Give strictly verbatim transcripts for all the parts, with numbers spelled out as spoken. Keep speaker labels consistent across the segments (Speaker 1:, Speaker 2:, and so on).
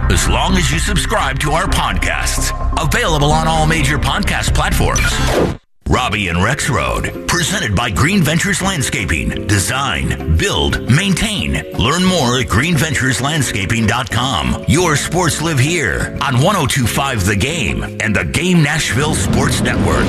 Speaker 1: as long as you subscribe to our podcasts. Available on all major podcast platforms. Robbie and Rex Road, presented by Green Ventures Landscaping. Design, build, maintain. Learn more at green ventures landscaping dot com. Your sports live here on one oh two point five The Game and the Game Nashville Sports Network.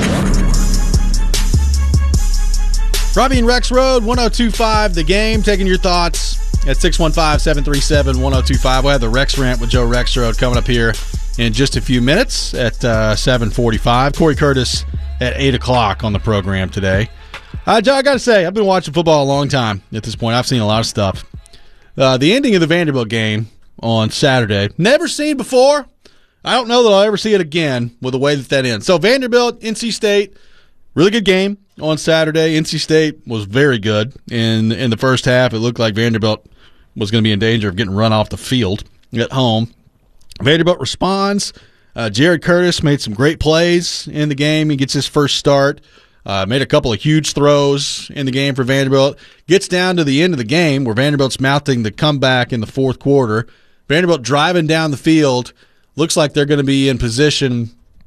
Speaker 2: Robbie and Rex Road, one oh two point five The Game, taking your thoughts at six one five, seven three seven, one oh two five. We'll have the Rex Rant with Joe Rexrode coming up here in just a few minutes at uh, seven forty-five. Corey Curtis at eight o'clock on the program today. Uh, Joe, I got to say, I've been watching football a long time at this point. I've seen a lot of stuff. Uh, the ending of the Vanderbilt game on Saturday, never seen before. I don't know that I'll ever see it again with the way that that ends. So Vanderbilt, N C State, really good game on Saturday. N C State was very good in in the first half. It looked like Vanderbilt was going to be in danger of getting run off the field at home. Vanderbilt responds. Uh, Jared Curtis made some great plays in the game. He gets his first start. Uh, made a couple of huge throws in the game for Vanderbilt. Gets down to the end of the game where Vanderbilt's mounting the comeback in the fourth quarter. Vanderbilt driving down the field. Looks like they're going to be in position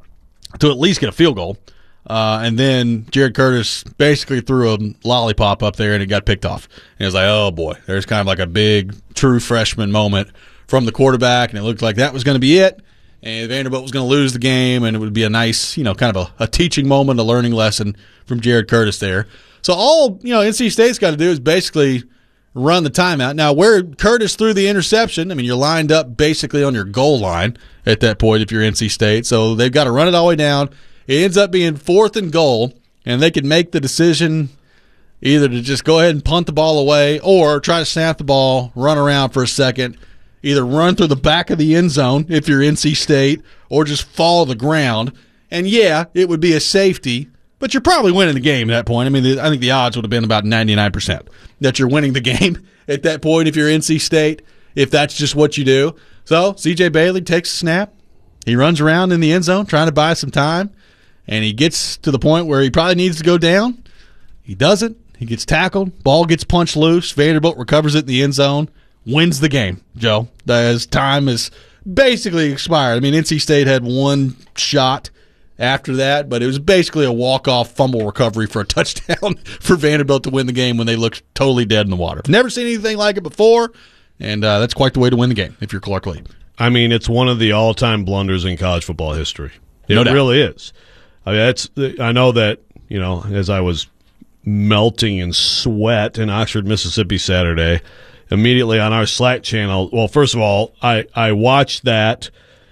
Speaker 2: to at least get a field goal. Uh, and then Jared Curtis basically threw a lollipop up there and it got picked off. And it was like, oh, boy, there's kind of like a big true freshman moment from the quarterback, and it looked like that was going to be it. And Vanderbilt was going to lose the game, and it would be a nice, you know, kind of a, a teaching moment, a learning lesson from Jared Curtis there. So all, you know, N C State's got to do is basically run the timeout. Now, where Curtis threw the interception, I mean, you're lined up basically on your goal line at that point if you're N C State. So they've got to run it all the way down. It ends up being fourth and goal, and they can make the decision either to just go ahead and punt the ball away or try to snap the ball, run around for a second, either run through the back of the end zone if you're N C State or just fall to the ground. And, yeah, it would be a safety, but you're probably winning the game at that point. I mean, I think the odds would have been about ninety-nine percent that you're winning the game at that point if you're N C State, if that's just what you do. So C J Bailey takes a snap. He runs around in the end zone trying to buy some time, and he gets to the point where he probably needs to go down. He doesn't. He gets tackled. Ball gets punched loose. Vanderbilt recovers it in the end zone. Wins the game, Joe, as time is basically expired. I mean, N C State had one shot after that, but it was basically a walk-off fumble recovery for a touchdown for Vanderbilt to win the game when they looked totally dead in the water. Never seen anything like it before, and uh, that's quite the way to win the game if you're Clark Lee.
Speaker 3: I mean, it's one of the all-time blunders in college football history. It
Speaker 2: No doubt.
Speaker 3: really is. I mean, it's, I know that, you know, as I was melting in sweat in Oxford, Mississippi Saturday, immediately on our Slack channel, well, first of all, I, I watched that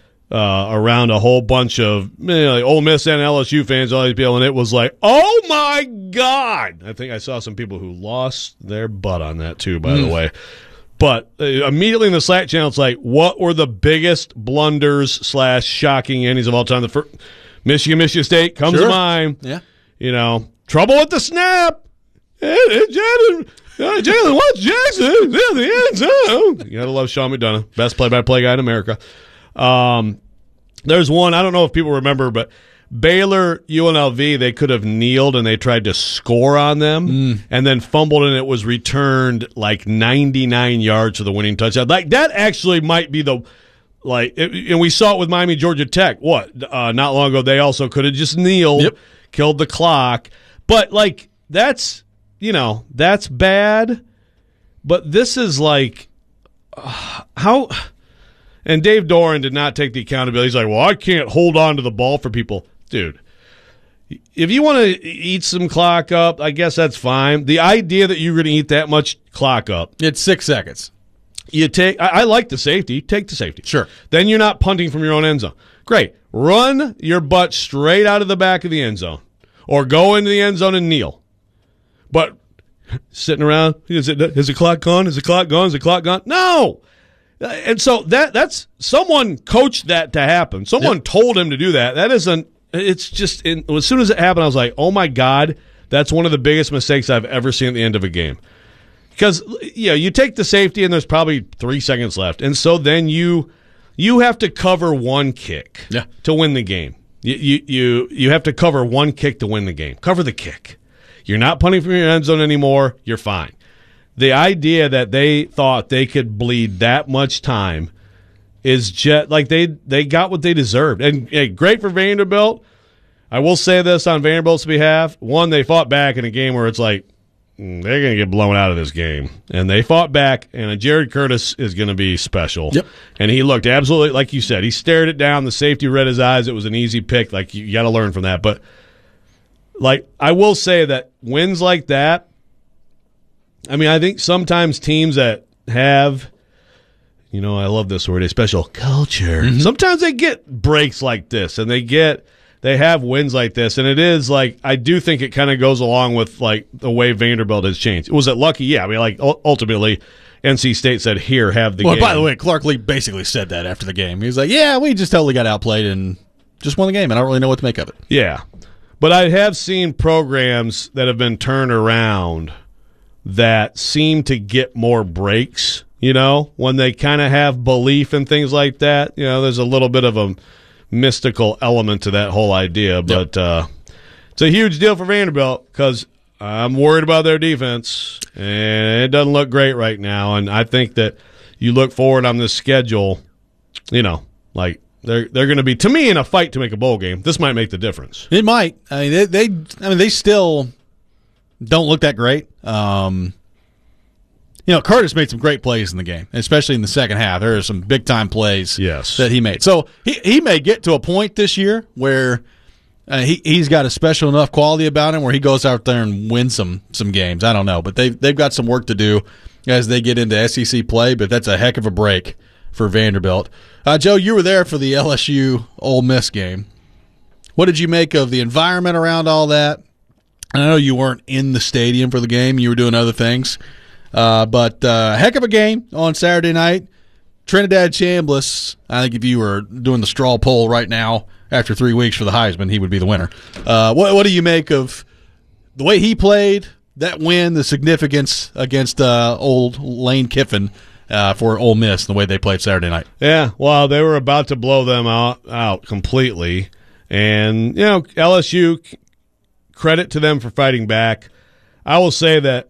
Speaker 3: uh, around a whole bunch of you know, like Ole Miss and L S U fans, all these people, and it was like, oh, my God. I think I saw some people who lost their butt on that, too, by mm. the way. But uh, immediately in the Slack channel, it's like, what were the biggest blunders slash shocking endings of all time? The first, Michigan, Michigan State comes
Speaker 2: sure.
Speaker 3: to mind.
Speaker 2: Yeah.
Speaker 3: You know, trouble with the snap. And, and Jalen, uh, Jalen Watts Jackson in the end zone. You gotta love Sean McDonough, best play-by-play guy in America. Um, there's one, I don't know if people remember, but Baylor, U N L V, they could have kneeled and they tried to score on them mm. and then fumbled and it was returned like ninety-nine yards for the winning touchdown. Like that actually might be the like, it, and we saw it with Miami, Georgia Tech. What uh, not long ago they also could have just kneeled, yep. killed the clock. But like that's you know that's bad. But this is like uh, how. And Dave Doran did not take the accountability. He's like, well, I can't hold on to the ball for people. Dude, if you want to eat some clock up, I guess that's fine. The idea that you're going to eat that much clock up.
Speaker 2: It's six seconds.
Speaker 3: You take. I, I like the safety. Take the safety.
Speaker 2: Sure.
Speaker 3: Then you're not punting from your own end zone. Great. Run your butt straight out of the back of the end zone. Or go into the end zone and kneel. But sitting around, is it is the clock gone? Is the clock gone? Is the clock gone? No. And so that that's someone coached that to happen. Someone yep. told him to do that. That isn't. It's just in, as soon as it happened, I was like, "Oh my God, that's one of the biggest mistakes I've ever seen at the end of a game." Because you know, you take the safety and there's probably three seconds left, and so then you you have to cover one kick
Speaker 2: yeah.
Speaker 3: to win the game. You, you you you have to cover one kick to win the game. Cover the kick. You're not punting from your end zone anymore. You're fine. The idea that they thought they could bleed that much time is just like they they got what they deserved. And hey, great for Vanderbilt. I will say this on Vanderbilt's behalf. One, they fought back in a game where it's like, mm, they're going to get blown out of this game. And they fought back, and Jared Curtis is going to be special.
Speaker 2: Yep.
Speaker 3: And he looked absolutely, like you said, he stared it down. The safety read his eyes. It was an easy pick. Like, you, you got to learn from that. But, like, I will say that wins like that, I mean, I think sometimes teams that have, you know, I love this word, a special culture. Mm-hmm. Sometimes they get breaks like this, and they get – they have wins like this, and it is like I do think it kind of goes along with like the way Vanderbilt has changed. Was it lucky? Yeah, I mean, like ultimately, N C State said, "Here, have the
Speaker 2: well,
Speaker 3: game."
Speaker 2: Well, by the way, Clark Lee basically said that after the game. He was like, "Yeah, we just totally got outplayed and just won the game, and I don't really know what to make of it."
Speaker 3: Yeah, but I have seen programs that have been turned around that seem to get more breaks. You know, when they kind of have belief and things like that. You know, there's a little bit of a mystical element to that whole idea, but yep. uh, it's a huge deal for Vanderbilt because I'm worried about their defense, and it doesn't look great right now. And I think that you look forward on this schedule, you know, like they're they're going to be, to me, in a fight to make a bowl game. This might make the difference.
Speaker 2: It might. I mean, they, they I mean, they still don't look that great. Um, You know, Curtis made some great plays in the game, especially in the second half. There are some big-time plays
Speaker 3: yes.
Speaker 2: that he made. So he he may get to a point this year where uh, he, he's got a special enough quality about him where he goes out there and wins some some games. I don't know, but they've, they've got some work to do as they get into S E C play, but that's a heck of a break for Vanderbilt. Uh, Joe, you were there for the L S U Ole Miss game. What did you make of the environment around all that? I know you weren't in the stadium for the game. You were doing other things. Uh, but uh, heck of a game on Saturday night. Trinidad Chambliss, I think if you were doing the straw poll right now after three weeks for the Heisman, he would be the winner. Uh, what, what do you make of the way he played, that win, the significance against uh, old Lane Kiffin uh, for Ole Miss, the way they played Saturday night?
Speaker 3: Yeah, well, they were about to blow them out, out completely. And, you know, L S U, credit to them for fighting back. I will say that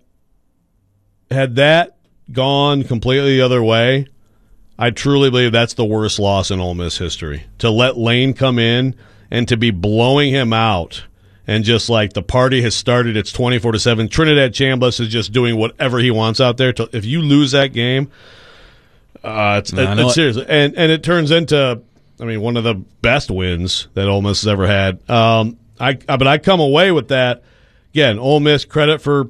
Speaker 3: had that gone completely the other way, I truly believe that's the worst loss in Ole Miss history. To let Lane come in and to be blowing him out and just like the party has started, it's twenty-four to seven. Trinidad Chambliss is just doing whatever he wants out there. To, if you lose that game, uh, it's, no, it, it's seriously. And, and it turns into, I mean, one of the best wins that Ole Miss has ever had. Um, I But I come away with that. Again, Ole Miss, credit for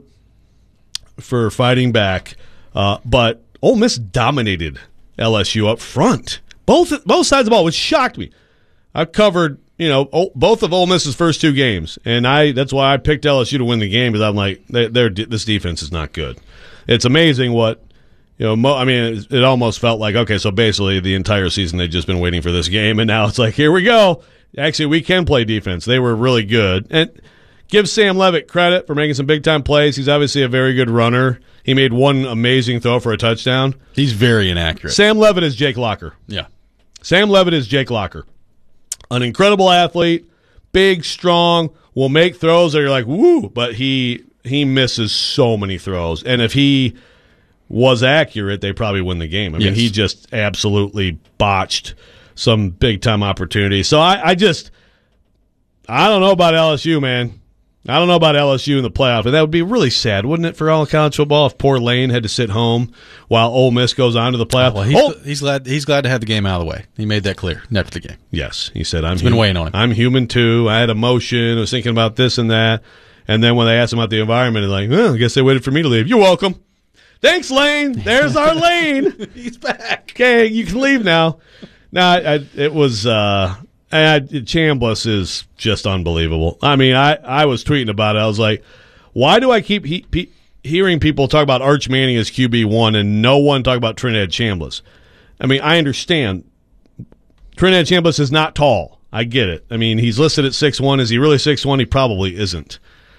Speaker 3: for fighting back, uh, but Ole Miss dominated L S U up front. Both both sides of the ball, which shocked me. I've covered, you know, both of Ole Miss's first two games, and I that's why I picked L S U to win the game, because I'm like, they're, they're, this defense is not good. It's amazing what, you know, mo- I mean, it, it almost felt like, okay, so basically the entire season they've just been waiting for this game, and now it's like, here we go. Actually, we can play defense. They were really good. And give Sam Levitt credit for making some big-time plays. He's obviously a very good runner. He made one amazing throw for a touchdown.
Speaker 2: He's very inaccurate.
Speaker 3: Sam Levitt is Jake Locker.
Speaker 2: Yeah.
Speaker 3: Sam Levitt is Jake Locker. An incredible athlete, big, strong, will make throws that you're like, woo, but he he misses so many throws. And if he was accurate, they probably win the game. I mean,
Speaker 2: yes.
Speaker 3: he just absolutely botched some big-time opportunities. So I, I just – I don't know about L S U, man. I don't know about L S U in the playoff, and that would be really sad, wouldn't it, for all of college football if poor Lane had to sit home while Ole Miss goes on to the playoff?
Speaker 2: Well, he's,
Speaker 3: oh.
Speaker 2: he's glad he's glad to have the game out of the way. He made that clear after the game.
Speaker 3: Yes, he said, "I'm
Speaker 2: it's
Speaker 3: human.
Speaker 2: been weighing on him.
Speaker 3: I'm human too. I had emotion. I was thinking about this and that." And then when they asked him about the environment, he's like, "Well, I guess they waited for me to leave. You're welcome. Thanks, Lane. There's our Lane.
Speaker 2: He's back.
Speaker 3: Okay, you can leave now." No, I, I, it was. Uh, I, Chambliss is just unbelievable. I mean, I, I was tweeting about it. I was like, why do I keep he, he, hearing people talk about Arch Manning as Q B one and no one talk about Trinidad Chambliss? I mean, I understand. Trinidad Chambliss is not tall. I get it. I mean, he's listed at six one. Is he really six one? He probably isn't.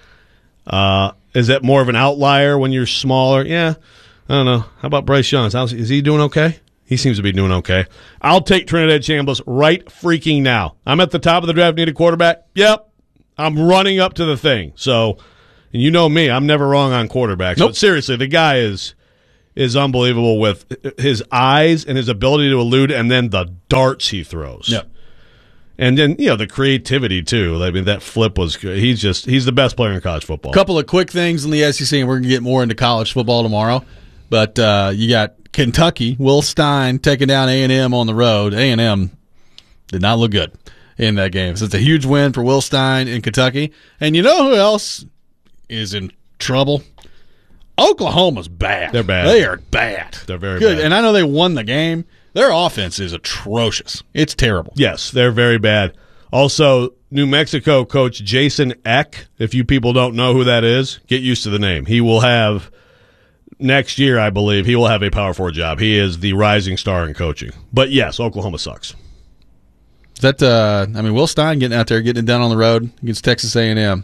Speaker 3: Uh, is that more of an outlier when you're smaller? Yeah. I don't know. How about Bryce Young? How's, is he doing okay? He seems to be doing okay. I'll take Trinidad Chambliss right freaking now. I'm at the top of the draft, need a quarterback. Yep. I'm running up to the thing. So, and you know me, I'm never wrong on quarterbacks.
Speaker 2: Nope.
Speaker 3: But seriously, the guy is is unbelievable with his eyes and his ability to elude, and then the darts he throws.
Speaker 2: Yep.
Speaker 3: And then, you know, the creativity, too. I mean, that flip was good. He's just, he's the best player in college football.
Speaker 2: Couple of quick things in the S E C, and we're going to get more into college football tomorrow. But uh, you got Kentucky, Will Stein taking down A and M on the road. A and M did not look good in that game. So it's a huge win for Will Stein in Kentucky. And you know who else is in trouble? Oklahoma's bad.
Speaker 3: They're bad.
Speaker 2: They are bad.
Speaker 3: They're very
Speaker 2: good.
Speaker 3: bad.
Speaker 2: And I know they won the game. Their offense is atrocious. It's terrible.
Speaker 3: Yes, they're very bad. Also, New Mexico coach Jason Eck, if you people don't know who that is, get used to the name. He will have, next year, I believe, he will have a Power Four job. He is the rising star in coaching. But yes, Oklahoma sucks.
Speaker 2: Is that, uh, I mean, Will Stein getting out there, getting it done on the road against Texas A and M.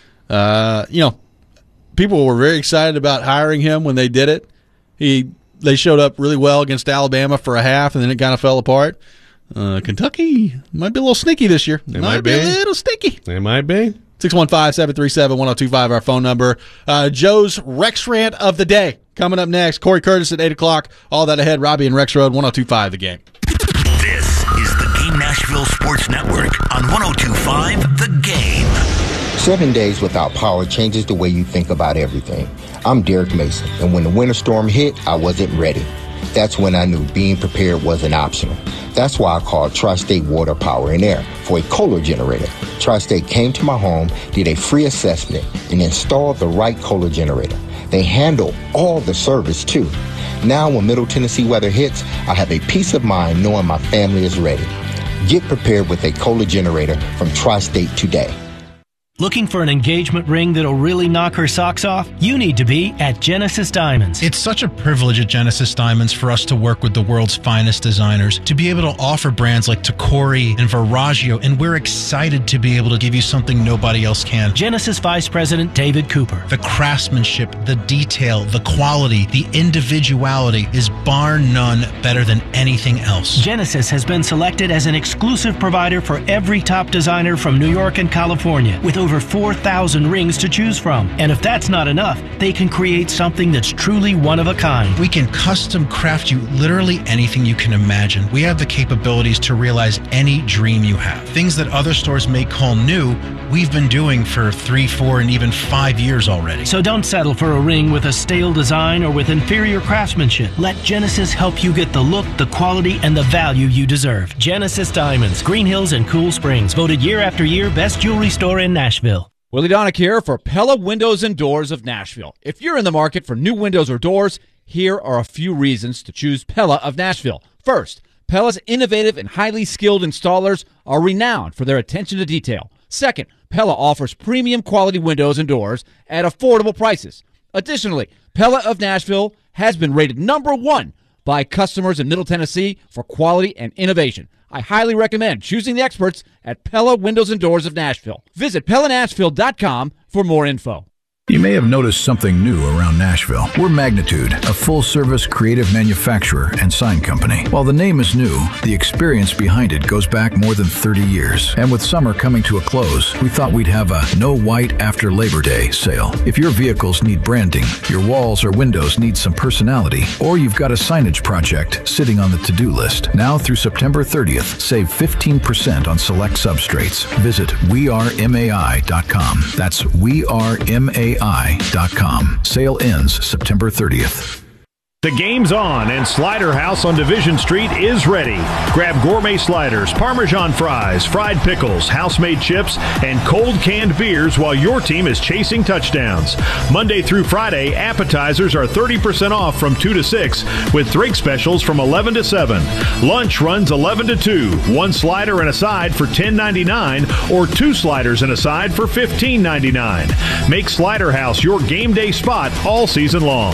Speaker 2: Uh, you know, people were very excited about hiring him when they did it. He They showed up really well against Alabama for a half, and then it kind of fell apart. Uh, Kentucky might be a little sneaky this year.
Speaker 3: They
Speaker 2: might,
Speaker 3: might
Speaker 2: be.
Speaker 3: be.
Speaker 2: a little sneaky.
Speaker 3: They might be.
Speaker 2: six one five, seven three seven, one oh two five, our phone number. Uh, Joe's Rex Rant of the day coming up next. Corey Curtis at eight o'clock. All that ahead. Robbie and Rex Road, one oh two five, The Game.
Speaker 1: This is the Game Nashville Sports Network on one oh two five The Game.
Speaker 4: Seven days without power changes the way you think about everything. I'm Derek Mason, and when the winter storm hit, I wasn't ready. That's when I knew being prepared wasn't optional. That's why I called Tri-State Water, Power, and Air for a Kohler generator. Tri-State came to my home, did a free assessment, and installed the right Kohler generator. They handle all the service, too. Now, when Middle Tennessee weather hits, I have a peace of mind knowing my family is ready. Get prepared with a Kohler generator from Tri-State today.
Speaker 5: Looking for an engagement ring that'll really knock her socks off? You need to be at Genesis Diamonds.
Speaker 6: It's such a privilege at Genesis Diamonds for us to work with the world's finest designers, to be able to offer brands like Tacori and Verragio, and we're excited to be able to give you something nobody else can.
Speaker 5: Genesis Vice President David Cooper.
Speaker 6: The craftsmanship, the detail, the quality, the individuality is bar none better than anything else.
Speaker 5: Genesis has been selected as an exclusive provider for every top designer from New York and California, with over over four thousand rings to choose from. And if that's not enough, they can create something that's truly one of a kind.
Speaker 6: We can custom craft you literally anything you can imagine. We have the capabilities to realize any dream you have. Things that other stores may call new, we've been doing for three, four, and even five years already.
Speaker 5: So don't settle for a ring with a stale design or with inferior craftsmanship. Let Genesis help you get the look, the quality, and the value you deserve. Genesis Diamonds, Green Hills and Cool Springs, voted year after year best jewelry store in Nashville.
Speaker 7: Willie Donick here for Pella Windows and Doors of Nashville. If you're in the market for new windows or doors, here are a few reasons to choose Pella of Nashville. First, Pella's innovative and highly skilled installers are renowned for their attention to detail. Second, Pella offers premium quality windows and doors at affordable prices. Additionally, Pella of Nashville has been rated number one by customers in Middle Tennessee for quality and innovation. I highly recommend choosing the experts at Pella Windows and Doors of Nashville. Visit Pella Nashville dot com for more info.
Speaker 8: You may have noticed something new around Nashville. We're Magnitude, a full-service creative manufacturer and sign company. While the name is new, the experience behind it goes back more than thirty years. And with summer coming to a close, we thought we'd have a No White After Labor Day sale. If your vehicles need branding, your walls or windows need some personality, or you've got a signage project sitting on the to-do list, now through September thirtieth, save fifteen percent on select substrates. Visit we are M A I dot com. That's we are M A I dot com. Sale ends September thirtieth.
Speaker 9: The game's on, and Slider House on Division Street is ready. Grab gourmet sliders, Parmesan fries, fried pickles, house-made chips, and cold canned beers while your team is chasing touchdowns. Monday through Friday, appetizers are thirty percent off from two to six, with drink specials from eleven to seven. Lunch runs eleven to two. One slider and a side for ten ninety-nine, or two sliders and a side for fifteen ninety-nine. Make Slider House your game day spot all season long.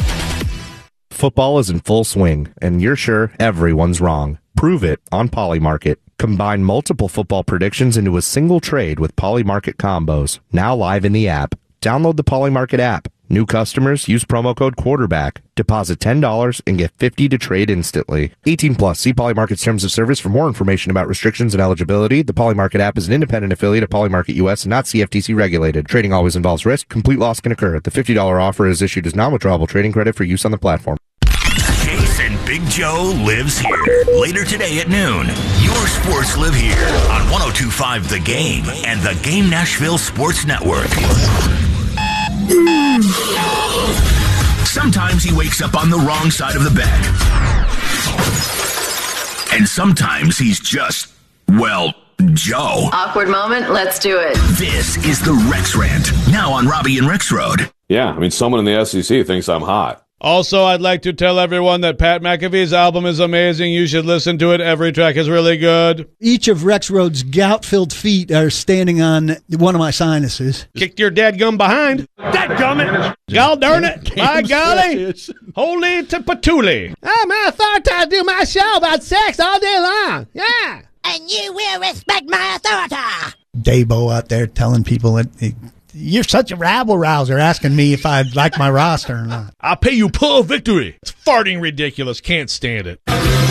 Speaker 10: Football is in full swing, and you're sure everyone's wrong. Prove it on Polymarket. Combine multiple football predictions into a single trade with Polymarket combos. Now live in the app. Download the Polymarket app. New customers use promo code quarterback. Deposit ten dollars and get fifty dollars to trade instantly. eighteen plus. See Polymarket's terms of service for more information about restrictions and eligibility. The Polymarket app is an independent affiliate of Polymarket U S and not C F T C regulated. Trading always involves risk. Complete loss can occur. The fifty dollars offer is issued as non-withdrawable trading credit for use on the platform.
Speaker 1: And Big Joe lives here. Later today at noon, your sports live here on one oh two point five The Game and the Game Nashville Sports Network. Sometimes he wakes up on the wrong side of the bed. And sometimes he's just, well, Joe.
Speaker 11: Awkward moment, let's do it.
Speaker 1: This is the Rex Rant, now on Robbie and Rex Road.
Speaker 12: Yeah, I mean, someone in the S E C thinks I'm hot.
Speaker 3: Also, I'd like to tell everyone that Pat McAfee's album is amazing. You should listen to it. Every track is really good.
Speaker 13: Each of Rex Road's gout-filled feet are standing on one of my sinuses.
Speaker 3: Kicked your dadgum behind. Dadgummit. God darn it. By golly. Holy to patooly.
Speaker 14: Oh, man, I thought I'd do my show about sex all day long. Yeah. And you will respect my authority.
Speaker 13: Dabo out there telling people that... It, You're such a rabble-rouser asking me if I like my roster or not.
Speaker 3: I'll pay you Pearl Victory. It's farting ridiculous. Can't stand it.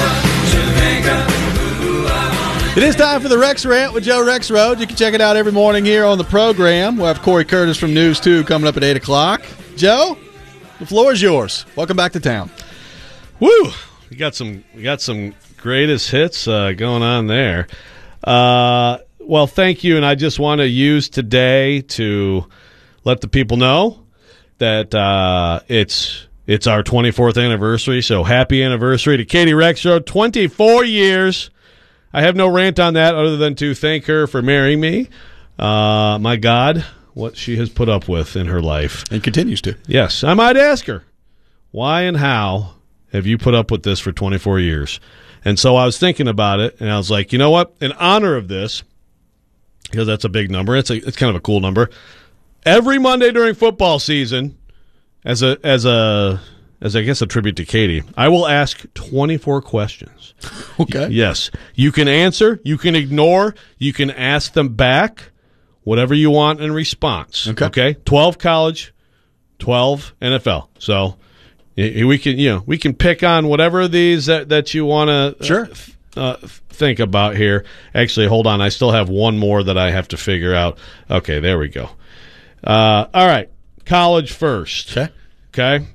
Speaker 2: It is time for the Rex Rant with Joe Rexrode. You can check it out every morning here on the program. We'll have Corey Curtis from News two coming up at eight o'clock. Joe, the floor is yours. Welcome back to town.
Speaker 3: Woo! We got some, we got some greatest hits uh, going on there. Uh... Well, thank you, and I just want to use today to let the people know that uh, it's it's our twenty-fourth anniversary, so happy anniversary to Katie Rexrode, twenty-four years. I have no rant on that other than to thank her for marrying me. Uh, my God, what she has put up with in her life.
Speaker 2: And continues to.
Speaker 3: Yes, I might ask her, why and how have you put up with this for twenty-four years? And so I was thinking about it, and I was like, you know what? In honor of this, because that's a big number. It's a, it's kind of a cool number. Every Monday during football season, as a as a as I guess a tribute to Katie, I will ask twenty-four questions.
Speaker 2: Okay.
Speaker 3: Y- yes, you can answer, you can ignore, you can ask them back, whatever you want in response.
Speaker 2: Okay.
Speaker 3: Okay. Twelve college, twelve N F L. So y- we can you know we can pick on whatever of these that that you want to.
Speaker 2: Sure.
Speaker 3: Uh, Uh, think about here. Actually, hold on. I still have one more that I have to figure out. Okay, there we go. Uh, all right. College first.
Speaker 2: Okay.
Speaker 3: Okay.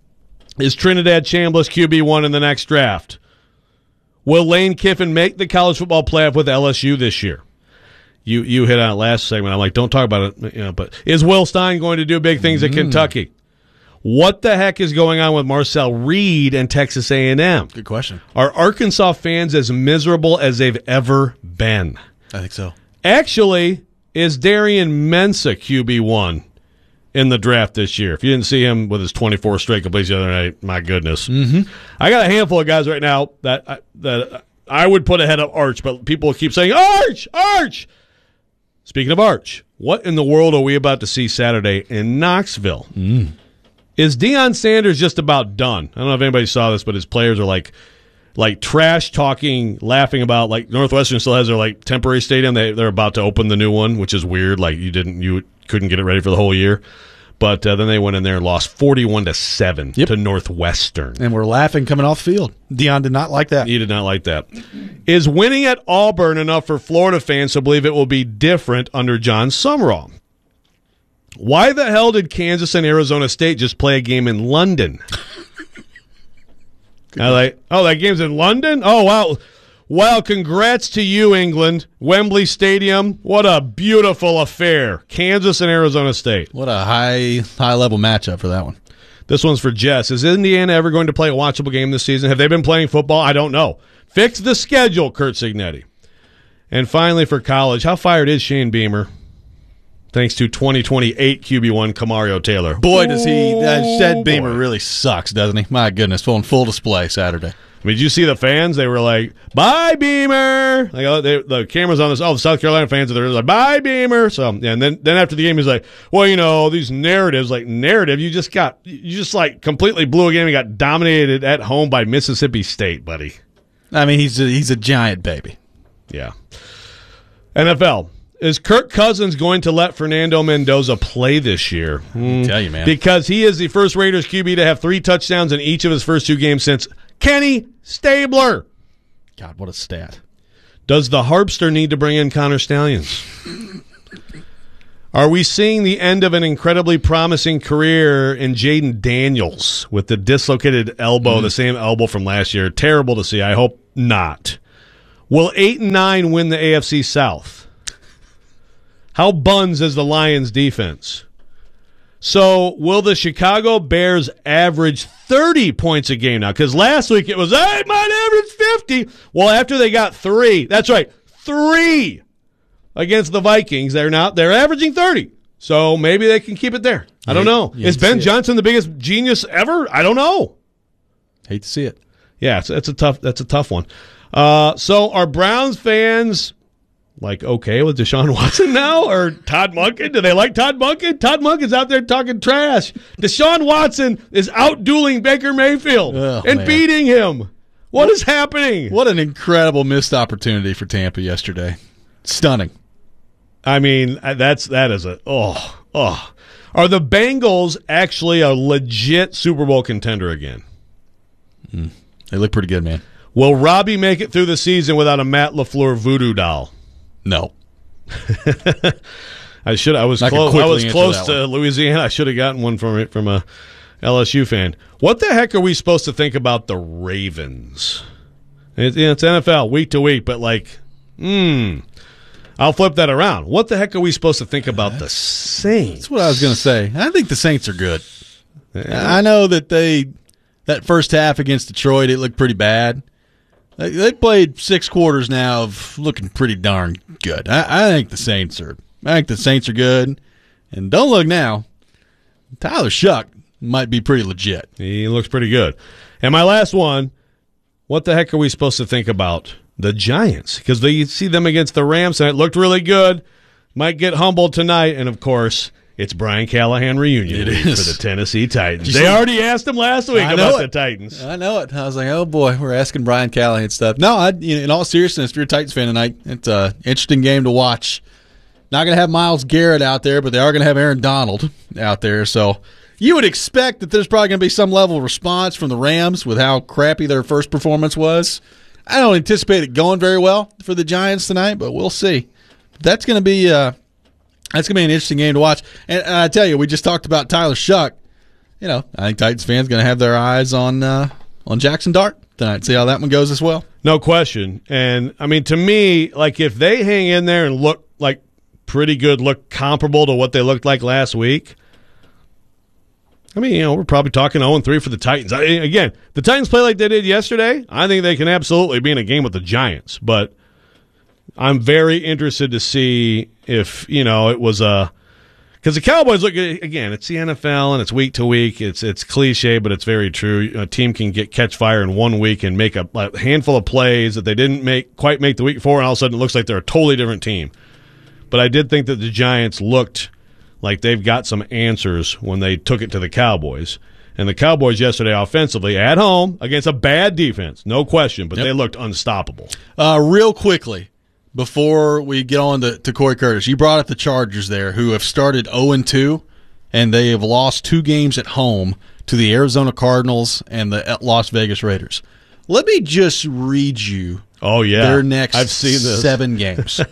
Speaker 3: Is Trinidad Chambliss Q B one in the next draft? Will Lane Kiffin make the college football playoff with L S U this year? You you hit on it last segment. I'm like, don't talk about it. You know, but is Will Stein going to do big things at mm. Kentucky? What the heck is going on with Marcel Reed and Texas A and M?
Speaker 2: Good question.
Speaker 3: Are Arkansas fans as miserable as they've ever been?
Speaker 2: I think so.
Speaker 3: Actually, is Darian Mensah Q B one in the draft this year? If you didn't see him with his twenty-four straight completions the other night, my goodness.
Speaker 2: Mm-hmm.
Speaker 3: I got a handful of guys right now that I, that I would put ahead of Arch, but people keep saying, Arch, Arch! Speaking of Arch, what in the world are we about to see Saturday in Knoxville?
Speaker 2: Mm.
Speaker 3: Is Deion Sanders just about done? I don't know if anybody saw this, but his players are like like trash talking, laughing about like Northwestern still has their like temporary stadium. They they're about to open the new one, which is weird. Like you didn't you couldn't get it ready for the whole year. But uh, then they went in there and lost forty-one to seven
Speaker 2: yep.
Speaker 3: to Northwestern.
Speaker 2: And we're laughing coming off the field. Deion did not like that.
Speaker 3: He did not like that. Is winning at Auburn enough for Florida fans to believe it will be different under John Summerall? Why the hell did Kansas and Arizona State just play a game in London? I like, oh, that game's in London? Oh, wow. Well, congrats to you, England. Wembley Stadium, what a beautiful affair. Kansas and Arizona State.
Speaker 2: What a high high level matchup for that one.
Speaker 3: This one's for Jess. Is Indiana ever going to play a watchable game this season? Have they been playing football? I don't know. Fix the schedule, Kurt Signetti. And finally, for college, how fired is Shane Beamer? Thanks to twenty twenty-eight Q B one Kamario Taylor.
Speaker 2: Boy, does he, uh, Shed Beamer really sucks, doesn't he? My goodness, full on full display Saturday.
Speaker 3: I mean, did you see the fans? They were like, bye, Beamer. Like, oh, they, the camera's on this. Oh, the South Carolina fans, they're like, bye, Beamer. So, yeah, and then, then after the game, he's like, well, you know, these narratives, like narrative, you just got, you just like completely blew a game and got dominated at home by Mississippi State, buddy.
Speaker 2: I mean, he's a, he's a giant baby.
Speaker 3: Yeah. N F L. Is Kirk Cousins going to let Fernando Mendoza play this year?
Speaker 2: Mm, tell you, man.
Speaker 3: Because he is the first Raiders Q B to have three touchdowns in each of his first two games since Kenny Stabler.
Speaker 2: God, what a stat.
Speaker 3: Does the Harpster need to bring in Connor Stallions? Are we seeing the end of an incredibly promising career in Jaden Daniels with the dislocated elbow, mm-hmm. the same elbow from last year? Terrible to see. I hope not. Will eight and nine win the A F C South? How buns is the Lions' defense? So will the Chicago Bears average thirty points a game now? Because last week it was, I might average fifty. Well, after they got three, that's right, three against the Vikings, they're now they're averaging thirty. So maybe they can keep it there. I don't know. Is Ben Johnson the biggest genius ever? I don't know.
Speaker 2: Hate to see it.
Speaker 3: Yeah, it's, it's a tough. That's a tough one. Uh, so are Browns fans like okay with Deshaun Watson now, or Todd Monken? Do they like Todd Monken? Todd Monken's out there talking trash. Deshaun Watson is out-dueling Baker Mayfield
Speaker 2: oh,
Speaker 3: and
Speaker 2: man.
Speaker 3: beating him. What is happening?
Speaker 2: What an incredible missed opportunity for Tampa yesterday. Stunning.
Speaker 3: I mean, that's that is a oh oh. Are the Bengals actually a legit Super Bowl contender again?
Speaker 2: Mm, they look pretty good, man.
Speaker 3: Will Robbie make it through the season without a Matt LaFleur voodoo doll?
Speaker 2: No.
Speaker 3: I should. I was
Speaker 2: I
Speaker 3: close. I was close to
Speaker 2: one.
Speaker 3: Louisiana. I should have gotten one from from a L S U fan. What the heck are we supposed to think about the Ravens? It, you know, it's N F L week to week, but like, hmm. I'll flip that around. What the heck are we supposed to think about the Saints?
Speaker 2: That's what I was going to say. I think the Saints are good. Yeah. I know that they that first half against Detroit, it looked pretty bad. They, they played six quarters now of looking pretty darn good. I, I think the Saints are. I think the Saints are good. And don't look now. Tyler Shuck might be pretty legit.
Speaker 3: He looks pretty good. And my last one. What the heck are we supposed to think about the Giants? Because they see them against the Rams, and it looked really good. Might get humbled tonight, and of course, it's Brian Callahan reunion
Speaker 2: it
Speaker 3: week
Speaker 2: is.
Speaker 3: for the Tennessee Titans. They already asked him last week
Speaker 2: I
Speaker 3: about
Speaker 2: the
Speaker 3: Titans.
Speaker 2: I know it. I was like, oh boy, we're asking Brian Callahan stuff. No, I, you know, in all seriousness, if you're a Titans fan tonight, it's an interesting game to watch. Not going to have Myles Garrett out there, but they are going to have Aaron Donald out there. So you would expect that there's probably going to be some level of response from the Rams with how crappy their first performance was. I don't anticipate it going very well for the Giants tonight, but we'll see. That's going to be uh, that's going to be an interesting game to watch. And, and I tell you, we just talked about Tyler Shuck. You know, I think Titans fans going to have their eyes on uh, on Jackson Dart tonight. See how that one goes as well.
Speaker 3: No question. And I mean, to me, like if they hang in there and look like pretty good, look comparable to what they looked like last week. I mean, you know, we're probably talking oh and three for the Titans. I, again, the Titans play like they did yesterday. I think they can absolutely be in a game with the Giants. But I'm very interested to see if, you know, it was a – because the Cowboys look – again, it's the N F L and it's week to week. It's it's cliche, but it's very true. A team can get catch fire in one week and make a, a handful of plays that they didn't make quite make the week before, and all of a sudden it looks like they're a totally different team. But I did think that the Giants looked – like they've got some answers when they took it to the Cowboys. And the Cowboys yesterday offensively at home against a bad defense, no question, but yep. they looked unstoppable.
Speaker 2: Uh, real quickly, before we get on to, to Corey Curtis, you brought up the Chargers there who have started oh and two, and they have lost two games at home to the Arizona Cardinals and the Las Vegas Raiders. Let me just read you
Speaker 3: oh, yeah.
Speaker 2: their next
Speaker 3: I've seen this.
Speaker 2: seven games.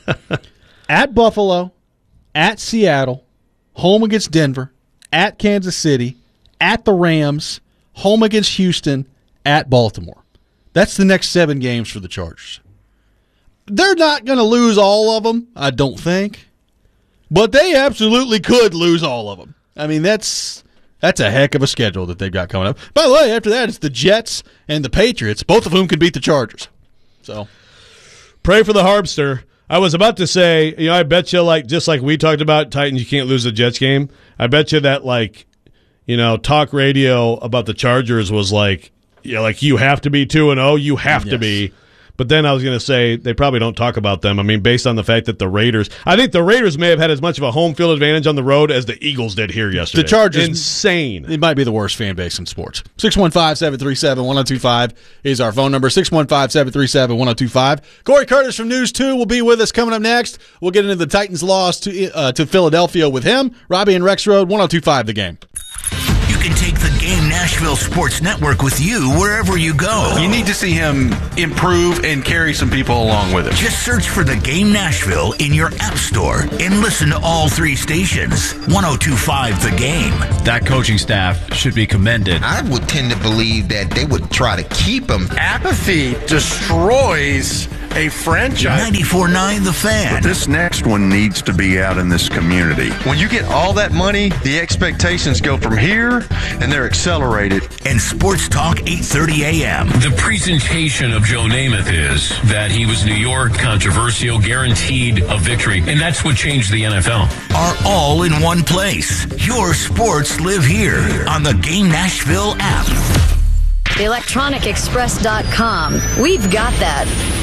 Speaker 2: At Buffalo, at Seattle, home against Denver, at Kansas City, at the Rams, home against Houston, at Baltimore. That's the next seven games for the Chargers. They're not going to lose all of them, I don't think. But they absolutely could lose all of them. I mean, that's that's a heck of a schedule that they've got coming up. By the way, after that, it's the Jets and the Patriots, both of whom could beat the Chargers. So,
Speaker 3: pray for the Harbster. I was about to say, you know, I bet you, like, just like we talked about Titans, you can't lose the Jets game. I bet you that, like, you know, talk radio about the Chargers was like, yeah, you know, like you have to be two and oh, you have yes. to be. But then I was going to say they probably don't talk about them. I mean, based on the fact that the Raiders, I think the Raiders may have had as much of a home field advantage on the road as the Eagles did here yesterday.
Speaker 2: The Chargers,
Speaker 3: insane.
Speaker 2: It might be the worst fan base in sports. six one five, seven three seven, one oh two five is our phone number. six one five, seven three seven, one oh two five. Corey Curtis from News two will be with us coming up next. We'll get into the Titans' loss to uh, to Philadelphia with him. Robbie and Rex Road, one oh two five The Game.
Speaker 1: You can take the game Game Nashville Sports Network with you wherever you go.
Speaker 15: You need to see him improve and carry some people along with him.
Speaker 1: Just search for the Game Nashville in your app store and listen to all three stations. one oh two point five The Game.
Speaker 16: That coaching staff should be commended.
Speaker 17: I would tend to believe that they would try to keep him.
Speaker 18: Apathy destroys a franchise.
Speaker 1: ninety-four point nine The Fan.
Speaker 19: But this next one needs to be out in this community.
Speaker 18: When you get all that money, the expectations go from here, and they're accelerated.
Speaker 1: And Sports Talk eight thirty a.m.
Speaker 20: The presentation of Joe Namath is that he was New York, controversial, guaranteed a victory, and that's what changed the N F L.
Speaker 1: Are all in one place. Your sports live here on the Game Nashville app.
Speaker 11: electronic express dot com. We've got that.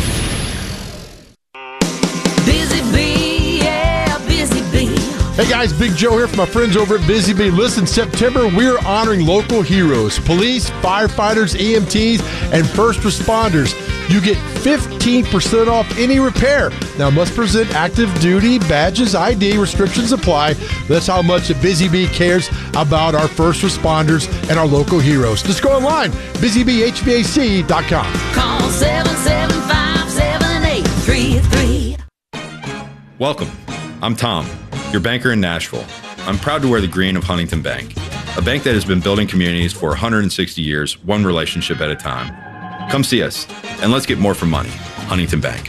Speaker 21: Busy Bee, yeah, Busy Bee.
Speaker 3: Hey guys, Big Joe here from my friends over at Busy Bee. Listen, September, we're honoring local heroes, police, firefighters, E M Ts, and first responders. You get fifteen percent off any repair. Now, must present active duty badges, I D, restrictions apply. That's how much Busy Bee cares about our first responders and our local heroes. Just go online, busy bee h v a c dot com.
Speaker 21: Call seven seven five, seven eight three three.
Speaker 22: Welcome. I'm Tom, your banker in Nashville. I'm proud to wear the green of Huntington Bank, a bank that has been building communities for one hundred sixty years, one relationship at a time. Come see us, and let's get more for money. Huntington Bank.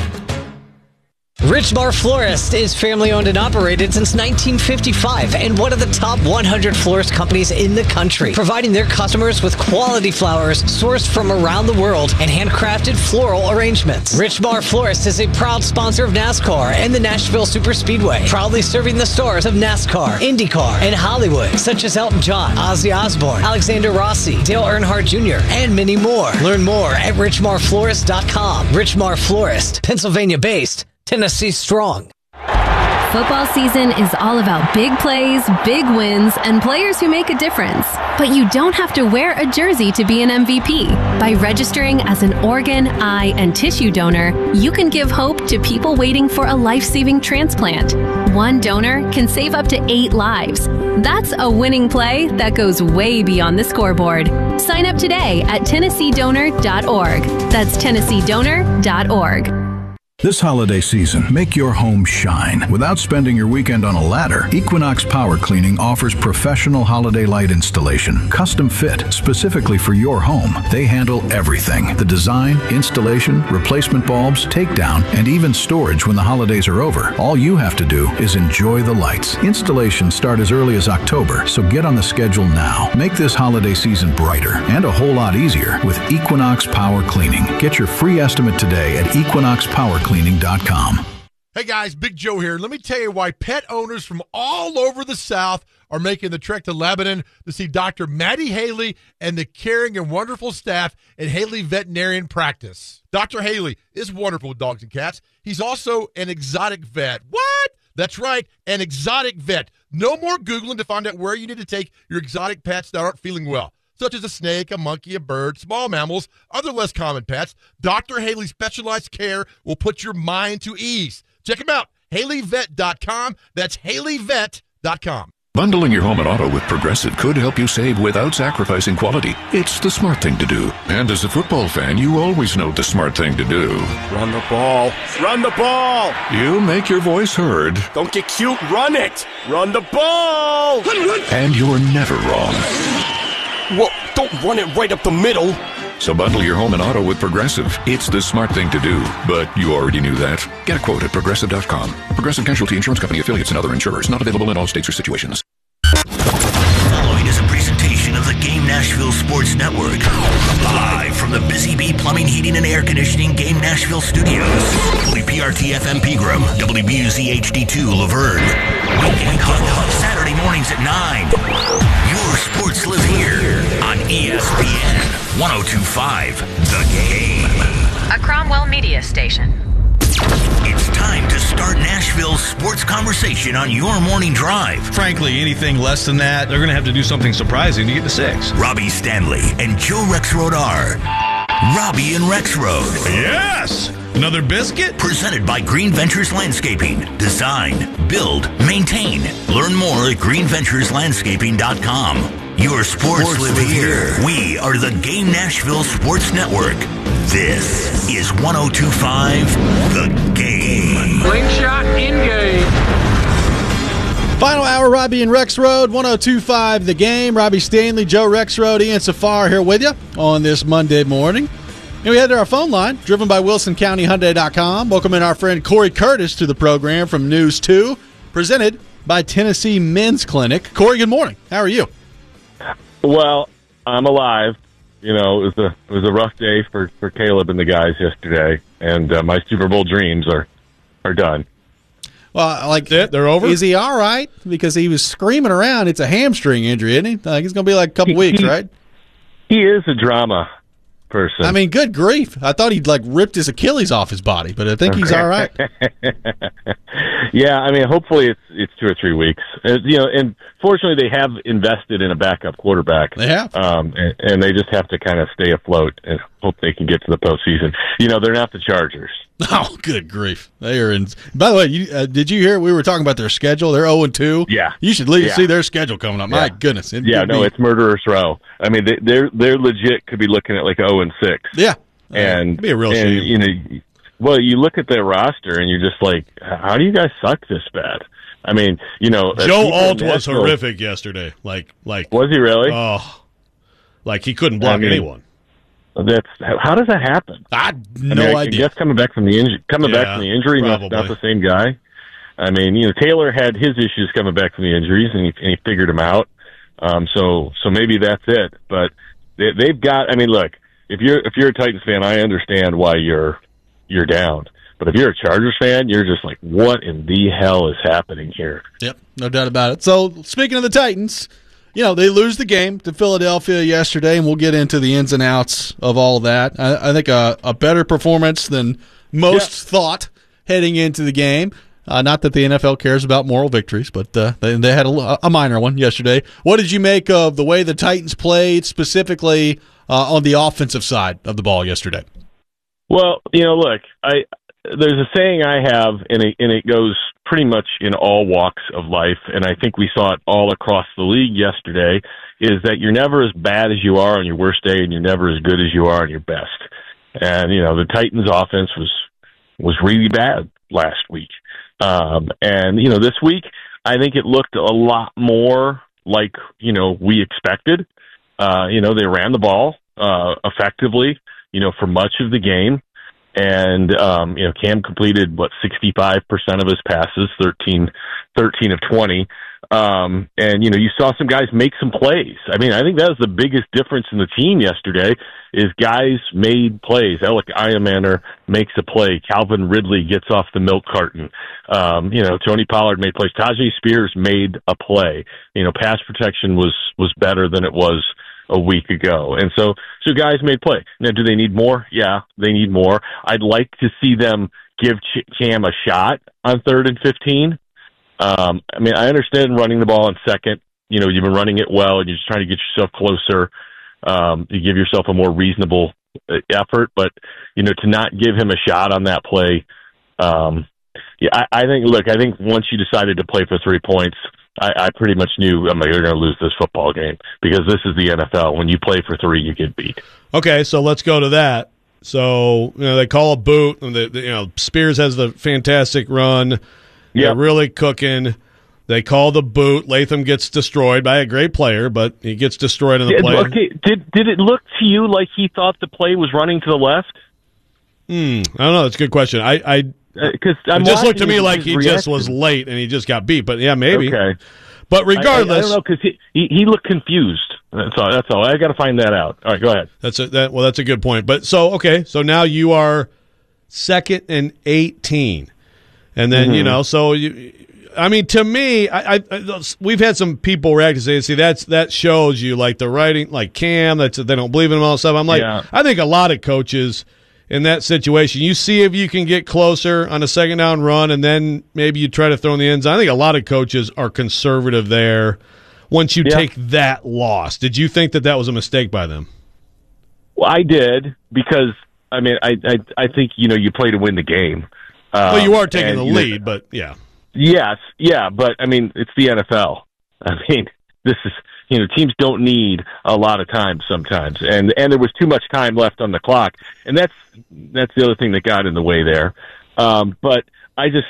Speaker 23: Richmar Florist is family-owned and operated since nineteen fifty-five and one of the top one hundred florist companies in the country, providing their customers with quality flowers sourced from around the world and handcrafted floral arrangements. Richmar Florist is a proud sponsor of NASCAR and the Nashville Superspeedway, proudly serving the stars of NASCAR, IndyCar, and Hollywood, such as Elton John, Ozzy Osbourne, Alexander Rossi, Dale Earnhardt Junior, and many more. Learn more at richmar florist dot com. Richmar Florist, Pennsylvania-based, Tennessee strong.
Speaker 24: Football season is all about big plays, big wins, and players who make a difference. But you don't have to wear a jersey to be an M V P. By registering as an organ, eye, and tissue donor, you can give hope to people waiting for a life-saving transplant. One donor can save up to eight lives. That's a winning play that goes way beyond the scoreboard. Sign up today at tennessee donor dot org. That's tennessee donor dot org.
Speaker 8: This holiday season, make your home shine. Without spending your weekend on a ladder, Equinox Power Cleaning offers professional holiday light installation, custom fit specifically for your home. They handle everything: the design, installation, replacement bulbs, takedown, and even storage when the holidays are over. All you have to do is enjoy the lights. Installations start as early as October, so get on the schedule now. Make this holiday season brighter and a whole lot easier with Equinox Power Cleaning. Get your free estimate today at equinox power cleaning dot com.
Speaker 3: Hey guys, Big Joe here. Let me tell you why pet owners from all over the South are making the trek to Lebanon to see Doctor Maddie Haley and the caring and wonderful staff at Haley Veterinarian Practice. Doctor Haley is wonderful with dogs and cats. He's also an exotic vet. What? That's right, an exotic vet. No more Googling to find out where you need to take your exotic pets that aren't feeling well, such as a snake, a monkey, a bird, small mammals, other less common pets. Doctor Haley's specialized care will put your mind to ease. Check him out, haley vet dot com. That's haley vet dot com.
Speaker 25: Bundling your home and auto with Progressive could help you save without sacrificing quality. It's the smart thing to do. And as a football fan, you always know the smart thing to do.
Speaker 18: Run the ball. Run the ball.
Speaker 25: You make your voice heard.
Speaker 18: Don't get cute. Run it. Run the ball.
Speaker 25: And you're never wrong.
Speaker 18: Well, don't run it right up the middle.
Speaker 25: So bundle your home and auto with Progressive. It's the smart thing to do, but you already knew that. Get a quote at progressive dot com. Progressive Casualty Insurance Company affiliates and other insurers. Not available in all states or situations.
Speaker 1: Following is a presentation of the Game Nashville Sports Network. Live from the Busy Bee Plumbing, Heating, and Air Conditioning Game Nashville Studios. W P R T F M Pegram. W B U Z H D two Laverne. Weekend Huddle. Saturday mornings at nine. Your sports live here on E S P N one oh two point five The Game.
Speaker 26: A Cromwell Media Station.
Speaker 1: It's time to start Nashville's sports conversation on your morning drive.
Speaker 15: Frankly, anything less than that, they're going to have to do something surprising to get to six.
Speaker 1: Robbie Stanley and Joe Rexrode are Robbie and Rexrode.
Speaker 15: Yes! Another biscuit?
Speaker 1: Presented by Green Ventures Landscaping. Design, build, maintain. Learn more at green ventures landscaping dot com. Your sports, sports live here. We are the Game Nashville Sports Network. This is one oh two point five The Game.
Speaker 4: Slingshot in game.
Speaker 2: Final hour, Robbie and Rex Road, one oh two point five The Game. Robbie Stanley, Joe Rexrode, Ian Safar here with you on this Monday morning. And we head to our phone line, driven by Wilson County Hyundai dot com. Welcome in our friend Corey Curtis to the program from News two, presented by Tennessee Men's Clinic. Corey, good morning. How are you?
Speaker 5: Well, I'm alive. You know, it was a it was a rough day for, for Caleb and the guys yesterday, and uh, my Super Bowl dreams are are done.
Speaker 2: Well, like,
Speaker 3: it, they're over.
Speaker 2: Is he all right? Because he was screaming around. It's a hamstring injury, isn't he? Like, it's going to be like a couple he, weeks,
Speaker 5: he,
Speaker 2: right?
Speaker 5: He is a drama person.
Speaker 2: I mean, good grief! I thought he'd like ripped his Achilles off his body, but I think he's all right.
Speaker 5: Yeah, I mean, hopefully it's it's two or three weeks. Uh, you know, and fortunately they have invested in a backup quarterback.
Speaker 2: They have,
Speaker 5: um, and, and they just have to kind of stay afloat and hope they can get to the postseason. You know, they're not the Chargers.
Speaker 2: Oh, good grief! They are in. By the way, you, uh, did you hear we were talking about their schedule? They're zero and two.
Speaker 5: Yeah,
Speaker 2: you should leave,
Speaker 5: yeah.
Speaker 2: see their schedule coming up.
Speaker 5: Yeah.
Speaker 2: My goodness! It
Speaker 5: yeah, no,
Speaker 2: be,
Speaker 5: it's murderer's row. I mean, they, they're they're legit could be looking at like zero and six.
Speaker 2: Yeah,
Speaker 5: and
Speaker 2: It'd be a real
Speaker 5: and,
Speaker 2: shame.
Speaker 5: You know, well, you look at their roster and you're just like, how do you guys suck this bad? I mean, you know,
Speaker 3: Joe Alt was horrific yesterday. Like, like
Speaker 5: was he really?
Speaker 3: Oh, like he couldn't block I mean, anyone.
Speaker 5: That's how does that happen?
Speaker 2: I no
Speaker 5: I mean, I
Speaker 2: idea.
Speaker 5: guess coming back from the injury, coming
Speaker 3: yeah,
Speaker 5: back from the injury, not, not the same guy. I mean, you know, Taylor had his issues coming back from the injuries, and he, and he figured them out. Um, so, so maybe that's it. But they, they've got. I mean, look, if you're if you're a Titans fan, I understand why you're you're down. But if you're a Chargers fan, you're just like, what in the hell is happening here?
Speaker 2: Yep, no doubt about it. So, speaking of the Titans, you know, they lose the game to Philadelphia yesterday, and we'll get into the ins and outs of all that. I, I think a, a better performance than most yeah. thought heading into the game. Uh, not that the N F L cares about moral victories, but uh, they, they had a, a minor one yesterday. What did you make of the way the Titans played, specifically uh, on the offensive side of the ball yesterday?
Speaker 5: Well, you know, look, I there's a saying I have, and it, and it goes pretty much in all walks of life, and I think we saw it all across the league yesterday, is that you're never as bad as you are on your worst day, and you're never as good as you are on your best. And, you know, the Titans' offense was was really bad last week. Um, and, you know, this week, I think it looked a lot more like, you know, we expected. Uh, you know, they ran the ball uh, effectively, you know, for much of the game. And, um, you know, Cam completed, what, sixty-five percent of his passes, thirteen, thirteen of twenty. Um, and, you know, you saw some guys make some plays. I mean, I think that was the biggest difference in the team yesterday is guys made plays. Alec Iamander makes a play. Calvin Ridley gets off the milk carton. Um, you know, Tony Pollard made plays. Tajay Spears made a play. You know, pass protection was, was better than it was a week ago. And so, so guys made play. Now, do they need more? Yeah, they need more. I'd like to see them give Ch- Cam a shot on third and fifteen. Um, I mean, I understand running the ball in second. You know, you've been running it well, and you're just trying to get yourself closer. Um, you give yourself a more reasonable effort, but, you know, to not give him a shot on that play, um, yeah, I, I think, look, I think once you decided to play for three points, I, I pretty much knew, I mean, you're going to lose this football game because this is the N F L. When you play for three, you get beat.
Speaker 3: Okay, so let's go to that. So, you know, they call a boot, and the, the, you know, Spears has the fantastic run. They're yep. really cooking. They call the boot. Latham gets destroyed by a great player, but he gets destroyed in the play.
Speaker 5: Okay, did did it look to you like he thought the play was running to the left?
Speaker 3: Hmm, I don't know. That's a good question. I, I
Speaker 5: because
Speaker 3: uh, it just looked to me like he reaction. just was late and he just got beat. But yeah, maybe.
Speaker 5: Okay.
Speaker 3: But regardless,
Speaker 5: I, I, I don't know because he, he he looked confused. That's all. That's all. I got to find that out. All right, go ahead.
Speaker 3: That's a, that. Well, that's a good point. But so okay, so now you are second and eighteen. And then, mm-hmm. you know, so, you, I mean, to me, I, I, we've had some people react and say, see, that's, that shows you, like, the writing, like Cam, that's, they don't believe in him all stuff. I'm like, yeah. I think a lot of coaches in that situation, you see if you can get closer on a second down run, and then maybe you try to throw in the end zone. I think a lot of coaches are conservative there once you yeah. take that loss. Did you think that that was a mistake by them?
Speaker 5: Well, I did, because, I mean, I, I, I think, you know, you play to win the game.
Speaker 3: Um, well, you are taking
Speaker 5: and,
Speaker 3: the lead, know, but yeah.
Speaker 5: Yes, yeah, but I mean, it's the N F L. I mean, this is You know, teams don't need a lot of time sometimes, and and there was too much time left on the clock, and that's that's the other thing that got in the way there. Um, but I just,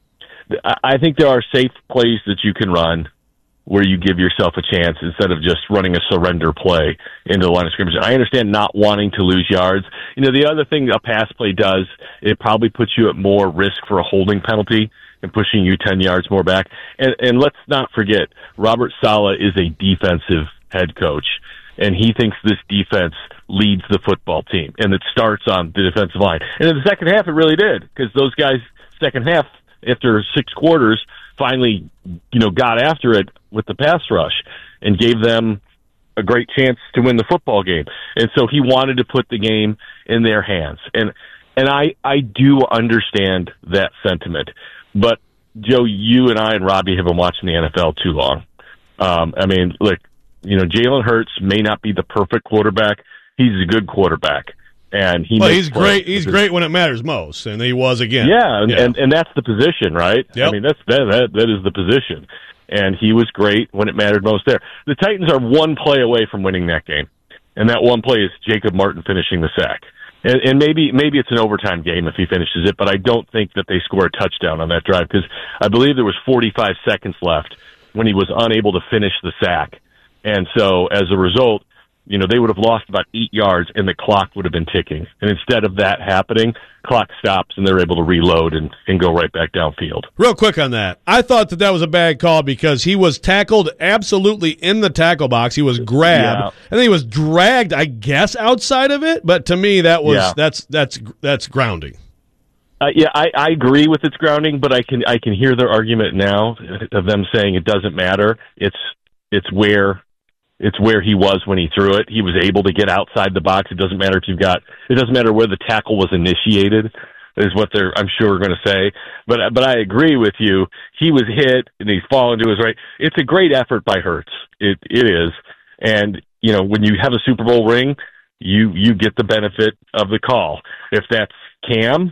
Speaker 5: I think there are safe plays that you can run where you give yourself a chance instead of just running a surrender play into the line of scrimmage. I understand not wanting to lose yards. You know, the other thing a pass play does, it probably puts you at more risk for a holding penalty and pushing you ten yards more back. And, and let's not forget, Robert Saleh is a defensive head coach, and he thinks this defense leads the football team, and it starts on the defensive line. And in the second half, it really did, because those guys, second half, after six quarters, finally, you know, got after it with the pass rush and gave them a great chance to win the football game. And so he wanted to put the game in their hands. And and I, I do understand that sentiment. But, Joe, you and I and Robbie have been watching the N F L too long. Um, I mean, look, you know, Jalen Hurts may not be the perfect quarterback. He's a good quarterback. And he
Speaker 3: well,
Speaker 5: makes
Speaker 3: he's great. He's great when it matters most, and he was again.
Speaker 5: Yeah, and
Speaker 3: yeah.
Speaker 5: and, and that's the position, right?
Speaker 3: Yep.
Speaker 5: I mean, that's that, that that is the position, and he was great when it mattered most. There, the Titans are one play away from winning that game, and that one play is Jacob Martin finishing the sack. And, and maybe maybe it's an overtime game if he finishes it, but I don't think that they score a touchdown on that drive because I believe there was forty-five seconds left when he was unable to finish the sack, and so as a result, you know, they would have lost about eight yards and the clock would have been ticking. And instead of that happening, clock stops and they're able to reload and, and go right back downfield.
Speaker 3: Real quick on that. I thought that that was a bad call because he was tackled absolutely in the tackle box. He was grabbed
Speaker 5: Yeah.
Speaker 3: and then he was dragged, I guess, outside of it. But to me, that was
Speaker 5: Yeah.
Speaker 3: that's that's that's grounding.
Speaker 5: Uh, yeah, I, I agree with its grounding, but I can I can hear their argument now of them saying it doesn't matter. It's it's where It's where he was when he threw it. He was able to get outside the box. It doesn't matter if you've got. It doesn't matter where the tackle was initiated, is what they're. I'm sure going to say. But but I agree with you. He was hit and he's fallen to his right. It's a great effort by Hurts. It it is. And you know when you have a Super Bowl ring, you you get the benefit of the call. If that's Cam,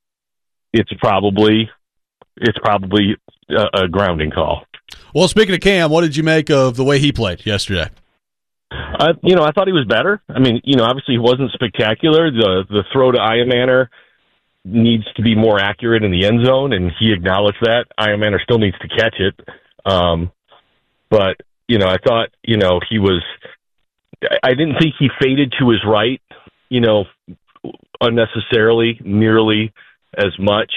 Speaker 5: it's probably it's probably a, a grounding call.
Speaker 2: Well, speaking of Cam, what did you make of the way he played yesterday?
Speaker 5: Uh, you know, I thought he was better. I mean, you know, obviously he wasn't spectacular. The the throw to Ironmanner needs to be more accurate in the end zone, and he acknowledged that. Ironmanner still needs to catch it. Um, but, you know, I thought, you know, he was – I didn't think he faded to his right, you know, unnecessarily, nearly as much.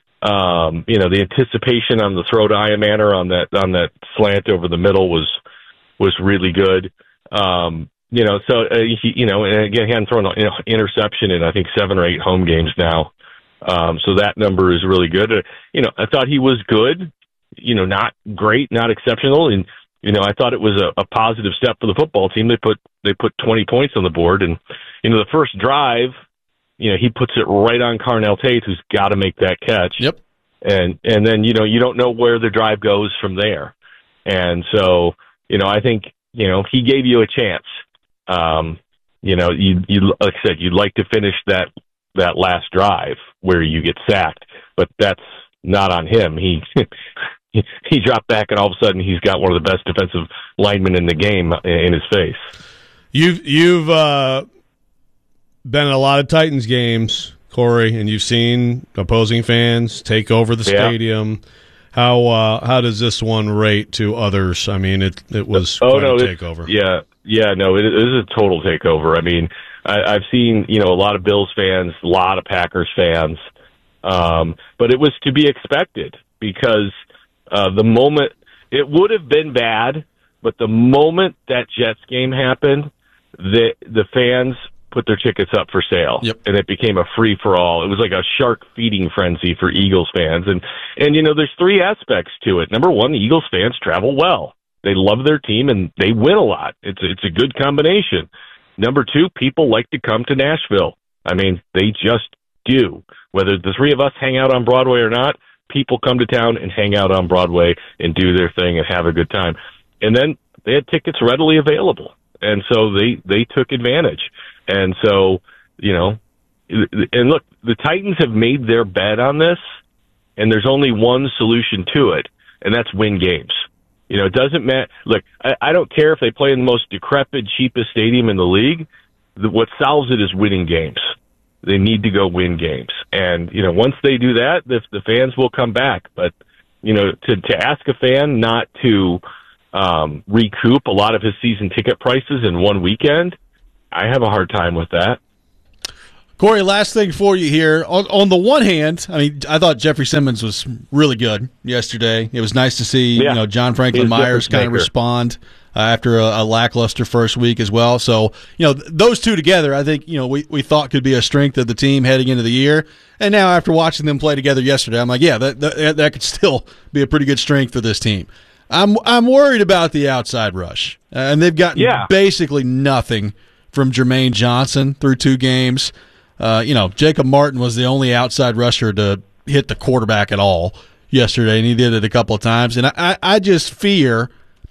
Speaker 5: Um, you know, the anticipation on the throw to Ironmanner on that on that slant over the middle was was really good. Um, you know, so uh, he, you know, and again, he hadn't thrown an you know, interception in I think seven or eight home games now. Um, so that number is really good. Uh, you know, I thought he was good. You know, not great, not exceptional, and you know, I thought it was a, a positive step for the football team. They put they put twenty points on the board, and you know, the first drive. You know, he puts it right on Carnell Tate, who's got to make that catch.
Speaker 2: Yep.
Speaker 5: And and then, you know, you don't know where the drive goes from there. And so, you know, I think, you know, he gave you a chance. Um, you know, you, you like I said, you'd like to finish that that last drive where you get sacked, but that's not on him. He he dropped back, and all of a sudden he's got one of the best defensive linemen in the game in his face.
Speaker 3: You've you've uh, been in a lot of Titans games, Corey, and you've seen opposing fans take over the
Speaker 5: Yeah.
Speaker 3: stadium. How uh, how does this one rate to others? I mean, it it was
Speaker 5: oh,
Speaker 3: quite
Speaker 5: no,
Speaker 3: a
Speaker 5: it-
Speaker 3: takeover.
Speaker 5: Yeah, yeah, no, it, it is a total takeover. I mean, I, I've seen you know a lot of Bills fans, a lot of Packers fans, um, but it was to be expected because uh, the moment it would have been bad, but the moment that Jets game happened, the the fans put their tickets up for sale,
Speaker 2: Yep.
Speaker 5: and it became a free for all. It was like a shark feeding frenzy for Eagles fans, and and you know there's three aspects to it. Number one, the Eagles fans travel well; they love their team and they win a lot. It's it's a good combination. Number two, people like to come to Nashville. I mean, they just do. Whether the three of us hang out on Broadway or not, people come to town and hang out on Broadway and do their thing and have a good time. And then they had tickets readily available, and so they they took advantage. And so, you know, and look, the Titans have made their bet on this, and there's only one solution to it, and that's win games. You know, it doesn't matter. Look, I, I don't care if they play in the most decrepit, cheapest stadium in the league. The, what solves it is winning games. They need to go win games. And, you know, once they do that, the, the fans will come back. But, you know, to, to ask a fan not to um, recoup a lot of his season ticket prices in one weekend, I have a hard time with that.
Speaker 2: Corey, last thing for you here. On, on the one hand, I mean, I thought Jeffrey Simmons was really good yesterday. It was nice to see yeah. you know John Franklin Myers kind of respond uh, after a, a lackluster first week as well. So, you know, th- those two together, I think, you know, we, we thought could be a strength of the team heading into the year. And now after watching them play together yesterday, I'm like, yeah, that that, that could still be a pretty good strength for this team. I'm I'm worried about the outside rush, uh, and they've gotten yeah. basically nothing from Jermaine Johnson through two games. Uh, you know, Jacob Martin was the only outside rusher to hit the quarterback at all yesterday, and he did it a couple of times. And I, I just fear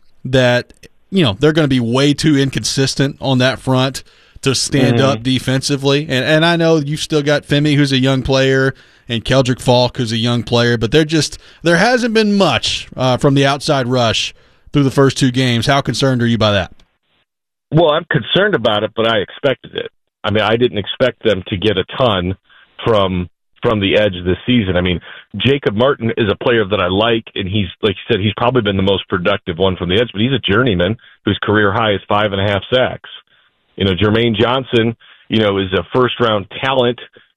Speaker 2: that, you know, they're going to be way too inconsistent on that front to stand mm-hmm. up defensively. And and I know you've still got Femi, who's a young player, and Keldrick Falk, who's a young player, but they're just there hasn't been much uh, from the outside rush through the first two games. How concerned are you by that?
Speaker 5: Well, I'm concerned about it, but I expected it. I mean, I didn't expect them to get a ton from from the edge this season. I mean, Jacob Martin is a player that I like, and he's, like you said, he's probably been the most productive one from the edge, but he's a journeyman whose career high is five and a half sacks. You know, Jermaine Johnson, you know, is a first-round talent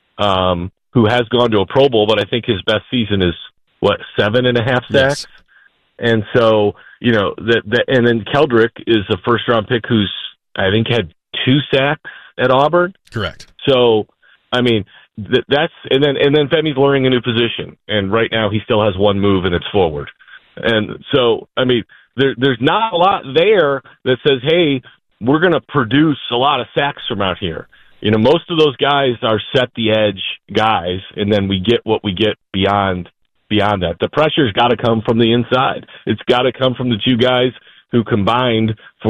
Speaker 5: um, who has gone to a Pro Bowl, but I think his best season is, what, seven and a half sacks? Yes. And so, you know, that, that and then Keldrick is a first-round pick who's, I think, had two sacks at Auburn.
Speaker 2: Correct.
Speaker 5: So, I mean, th- that's and then and then Femi's learning a new position, and right now he still has one move, and it's forward. And so, I mean, there, there's not a lot there that says, hey, we're going to produce a lot of sacks from out here. You know, most of those guys are set the edge guys, and then we get what we get beyond beyond that. The pressure's got to come from the inside. It's got to come from the two guys who combined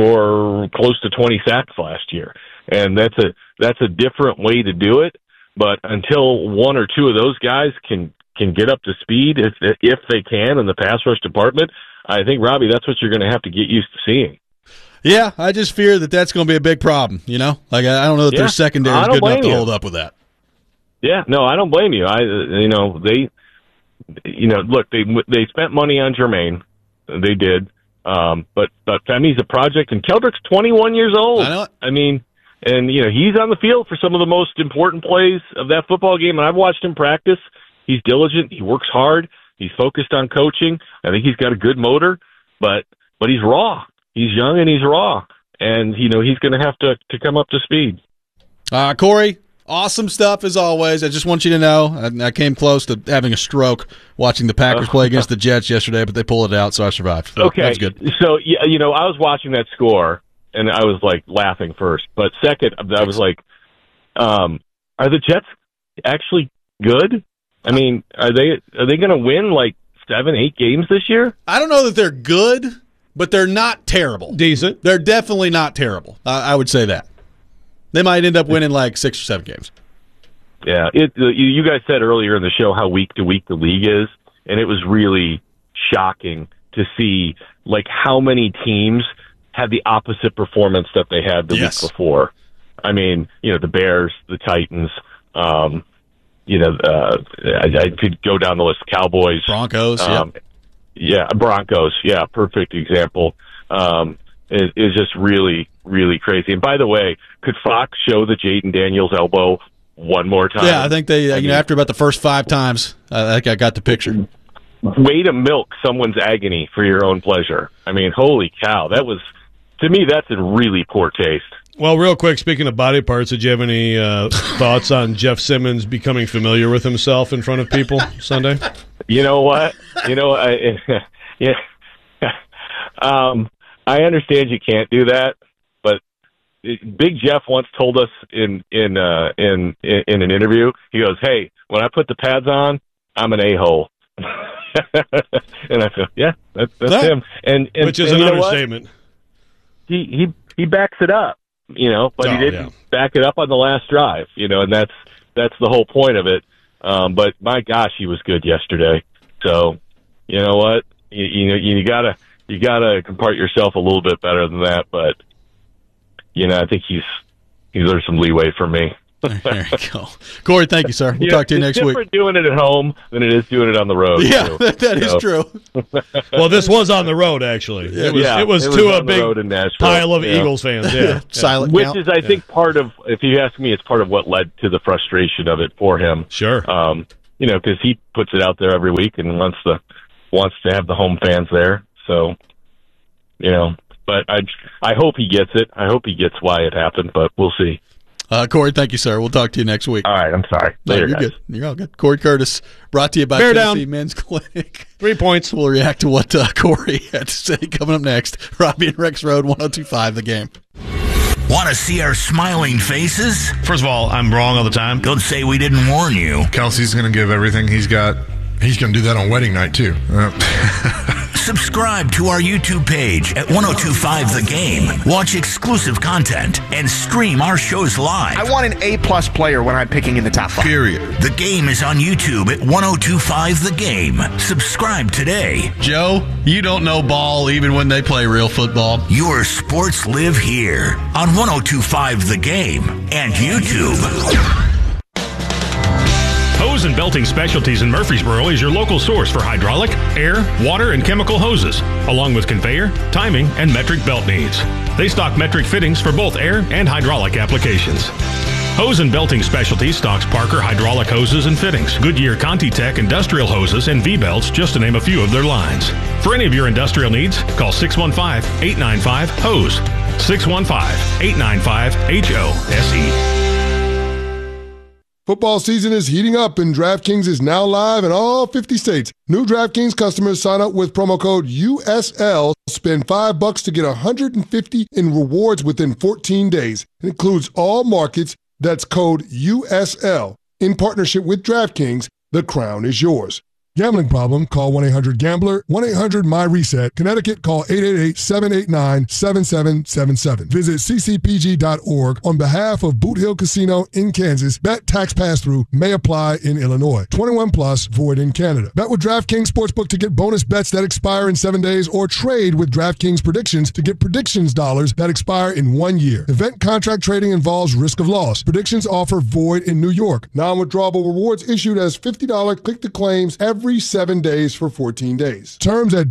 Speaker 5: for close to twenty sacks last year. And that's a that's a different way to do it. But until one or two of those guys can, can get up to speed, if if they can, in the pass rush department, I think, Robbie, that's what you're going to have to get used to seeing.
Speaker 2: Yeah, I just fear that that's going to be a big problem, you know? Like, I don't know that yeah, their secondary is good enough to
Speaker 5: you.
Speaker 2: hold up with that.
Speaker 5: Yeah, no, I don't blame you. I, you know, they, you know, look, they they spent money on Jermaine. They did. Um, but, but Femi's a project, and Keldrick's twenty-one years old.
Speaker 2: I know it.
Speaker 5: I mean, and, you know, he's on the field for some of the most important plays of that football game, and I've watched him practice. He's diligent. He works hard. He's focused on coaching. I think he's got a good motor, but but he's raw. He's young and he's raw, and, you know, he's going to have to to come up to speed.
Speaker 2: Uh, Corey, awesome stuff as always. I just want you to know I, I came close to having a stroke watching the Packers play against the Jets yesterday, but they pulled it out, so I survived. So
Speaker 5: okay,
Speaker 2: that's good.
Speaker 5: So, yeah, you know, I was watching that score, and I was, like, laughing first. But second, I was like, um, are the Jets actually good? I mean, are they are they going to win, like, seven, eight games this year?
Speaker 2: I don't know that they're good, but they're not terrible.
Speaker 3: Decent.
Speaker 2: They're definitely not terrible. Uh, I would say that. They might end up winning, like, six or seven games.
Speaker 5: Yeah. It, uh, you, you guys said earlier in the show how week-to-week the league is, and it was really shocking to see, like, how many teams – had the opposite performance that they had the yes. week before. I mean, you know, the Bears, the Titans, um, you know, uh, I, I could go down the list. Cowboys,
Speaker 2: Broncos,
Speaker 5: um, yeah, yeah, Broncos, yeah, perfect example. Um, it is just really, really crazy. And by the way, could Fox show the Jaden Daniels elbow one more time?
Speaker 2: Yeah, I think they. I you mean, know, after about the first five times, I think I got the picture.
Speaker 5: Way to milk someone's agony for your own pleasure. I mean, holy cow, that was. To me, that's in really poor taste.
Speaker 3: Well, real quick, speaking of body parts, did you have any uh, thoughts on Jeff Simmons becoming familiar with himself in front of people Sunday?
Speaker 5: You know what? You know, I, yeah. um, I understand you can't do that, but Big Jeff once told us in in uh, in in an interview. He goes, "Hey, when I put the pads on, I'm an a-hole." And I feel, yeah, that's, that's that, him. And, and
Speaker 3: which is
Speaker 5: and
Speaker 3: an
Speaker 5: you know
Speaker 3: understatement.
Speaker 5: What? He he he backs it up, you know, but oh, he didn't yeah. back it up on the last drive, you know, and that's that's the whole point of it. Um, but my gosh, he was good yesterday. So, you know what, you, you know, you gotta you got to compart yourself a little bit better than that. But you know, I think he's he's there's some leeway for me.
Speaker 2: There you go, Corey. Thank you, sir. We'll
Speaker 5: yeah,
Speaker 2: talk to you next
Speaker 5: it's
Speaker 2: week.
Speaker 5: Different doing it at home than it is doing it on the road.
Speaker 2: Yeah,
Speaker 5: too.
Speaker 2: that, that
Speaker 5: so.
Speaker 2: is true.
Speaker 3: Well, this was on the road, actually. It was,
Speaker 5: yeah,
Speaker 3: it was
Speaker 5: it
Speaker 3: to
Speaker 5: was
Speaker 3: a big pile of
Speaker 5: yeah.
Speaker 3: Eagles fans. Yeah,
Speaker 2: silent.
Speaker 5: Which
Speaker 2: count.
Speaker 5: is, I think, part of. If you ask me, it's part of what led to the frustration of it for him.
Speaker 3: Sure.
Speaker 5: Um, you know, because he puts it out there every week and wants the wants to have the home fans there. So, you know, but I I hope he gets it. I hope he gets why it happened, but we'll see.
Speaker 2: Uh, Corey, thank you, sir. We'll talk to you next week.
Speaker 5: All right, I'm sorry. Later,
Speaker 2: no, you're
Speaker 5: guys.
Speaker 2: good. You're all good. Corey Curtis, brought to you by
Speaker 3: Bear
Speaker 2: Tennessee
Speaker 3: down.
Speaker 2: Men's Clinic.
Speaker 3: Three points.
Speaker 2: We'll react to what uh, Corey had to say coming up next. Robbie and Rex Road, one oh two point five The Game.
Speaker 1: Want to see our smiling faces?
Speaker 15: First of all, I'm wrong all the time.
Speaker 1: Don't say we didn't warn you.
Speaker 4: Kelsey's going to give everything he's got. He's going to do that on wedding night, too. Uh,
Speaker 1: Subscribe to our YouTube page at ten twenty-five The Game. Watch exclusive content and stream our shows live.
Speaker 6: I want an A-plus player when I'm picking in the top five.
Speaker 4: period.
Speaker 1: The Game is on YouTube at ten twenty-five The Game. Subscribe today.
Speaker 15: Joe, you don't know ball even when they play real football.
Speaker 1: Your sports live here on ten twenty-five The Game and YouTube.
Speaker 7: Hose and Belting Specialties in Murfreesboro is your local source for hydraulic, air, water, and chemical hoses, along with conveyor, timing, and metric belt needs. They stock metric fittings for both air and hydraulic applications. Hose and Belting Specialties stocks Parker hydraulic hoses and fittings, Goodyear ContiTech industrial hoses, and V-belts, just to name a few of their lines. For any of your industrial needs, call six one five, eight nine five, H O S E, six one five, eight nine five, H O S E.
Speaker 9: Football season is heating up, and DraftKings is now live in all fifty states. New DraftKings customers sign up with promo code U S L, spend five bucks to get one hundred fifty in rewards within fourteen days. It includes all markets. That's code U S L. In partnership with DraftKings, the crown is yours. Gambling problem? Call one eight hundred gambler, one eight hundred my reset. Connecticut, call eight eight eight, seven eight nine, seven seven seven seven. Visit c c p g dot org on behalf of Boot Hill Casino in Kansas. Bet tax pass-through may apply in Illinois. twenty-one plus, void in Canada. Bet with DraftKings Sportsbook to get bonus bets that expire in seven days, or trade with DraftKings Predictions to get predictions dollars that expire in one year. Event contract trading involves risk of loss. Predictions offer void in New York. Non-withdrawable rewards issued as fifty dollars click-to-claims every Every seven days for fourteen days. Terms at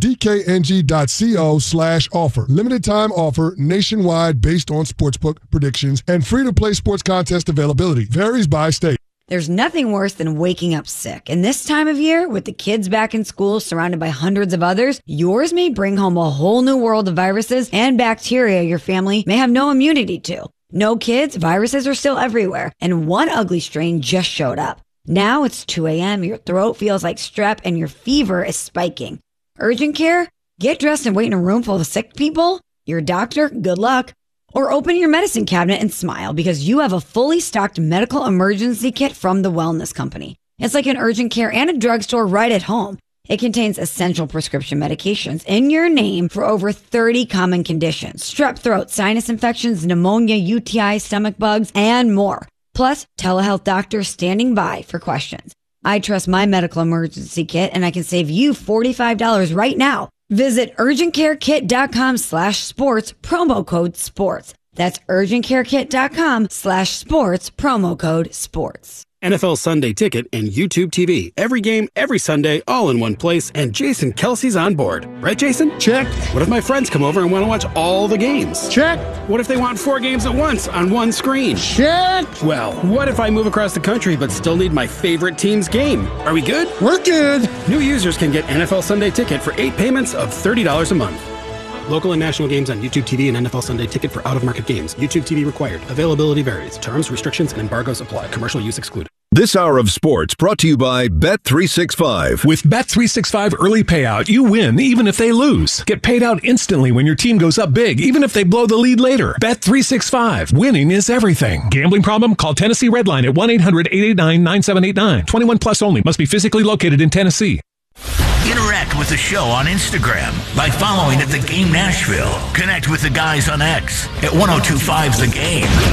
Speaker 9: dkng.co slash offer. Limited time offer nationwide based on sportsbook predictions and free to play sports contest availability. Varies by state.
Speaker 10: There's nothing worse than waking up sick. And this time of year, with the kids back in school surrounded by hundreds of others, yours may bring home a whole new world of viruses and bacteria your family may have no immunity to. No kids, viruses are still everywhere. And one ugly strain just showed up. Now it's two a.m., your throat feels like strep, and your fever is spiking. Urgent care? Get dressed and wait in a room full of sick people? Your doctor? Good luck. Or open your medicine cabinet and smile because you have a fully stocked medical emergency kit from the Wellness Company. It's like an urgent care and a drugstore right at home. It contains essential prescription medications in your name for over thirty common conditions. Strep throat, sinus infections, pneumonia, U T I, stomach bugs, and more. Plus, telehealth doctors standing by for questions. I trust my medical emergency kit, and I can save you forty-five dollars right now. Visit urgentcarekit.com slash sports, promo code sports. That's urgentcarekit.com slash sports, promo code sports.
Speaker 12: N F L Sunday Ticket and YouTube T V. Every game, every Sunday, all in one place, and Jason Kelsey's on board. Right, Jason?
Speaker 13: Check.
Speaker 12: What if my friends come over and want to watch all the games?
Speaker 13: Check.
Speaker 12: What if they want four games at once on one screen?
Speaker 13: Check.
Speaker 12: Well, what if I move across the country but still need my favorite team's game? Are we good?
Speaker 13: We're good.
Speaker 12: New users can get N F L Sunday Ticket for eight payments of thirty dollars a month. Local and national games on YouTube T V and N F L Sunday Ticket for out-of-market games. YouTube T V required. Availability varies. Terms, restrictions, and embargoes apply. Commercial use excluded.
Speaker 27: This hour of sports brought to you by Bet three sixty-five.
Speaker 28: With Bet three sixty-five Early Payout, you win even if they lose. Get paid out instantly when your team goes up big, even if they blow the lead later. Bet three sixty-five. Winning is everything. Gambling problem? Call Tennessee Redline at one eight hundred eight eight nine nine seven eight nine. twenty-one plus only. Must be physically located in Tennessee.
Speaker 1: Interact with the show on Instagram by following at The Game Nashville. Connect with the guys on X at ten twenty-five The Game.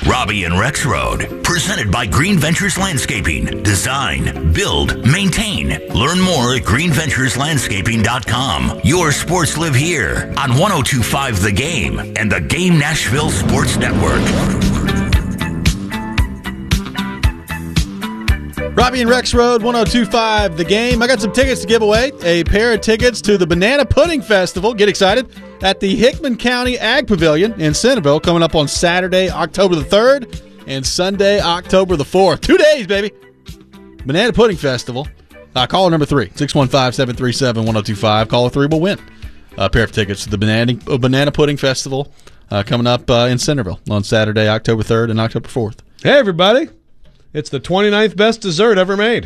Speaker 1: Robbie and Rex Road, presented by Green Ventures Landscaping. Design, build, maintain. Learn more at green ventures landscaping dot com. Your sports live here on one oh two point five The Game and the Game Nashville Sports Network.
Speaker 2: Robbie and Rex Road, one oh two point five The Game. I got some tickets to give away. A pair of tickets to the Banana Pudding Festival. Get excited. At the Hickman County Ag Pavilion in Centerville, coming up on Saturday, October the third, and Sunday, October the fourth. Two days, baby. Banana Pudding Festival. Uh, caller number three, six one five, seven three seven, one oh two five. Caller three will win a pair of tickets to the Banana, uh, Banana Pudding Festival uh, coming up uh, in Centerville on Saturday, October third and October fourth.
Speaker 3: Hey, everybody. It's the twenty-ninth best dessert ever made.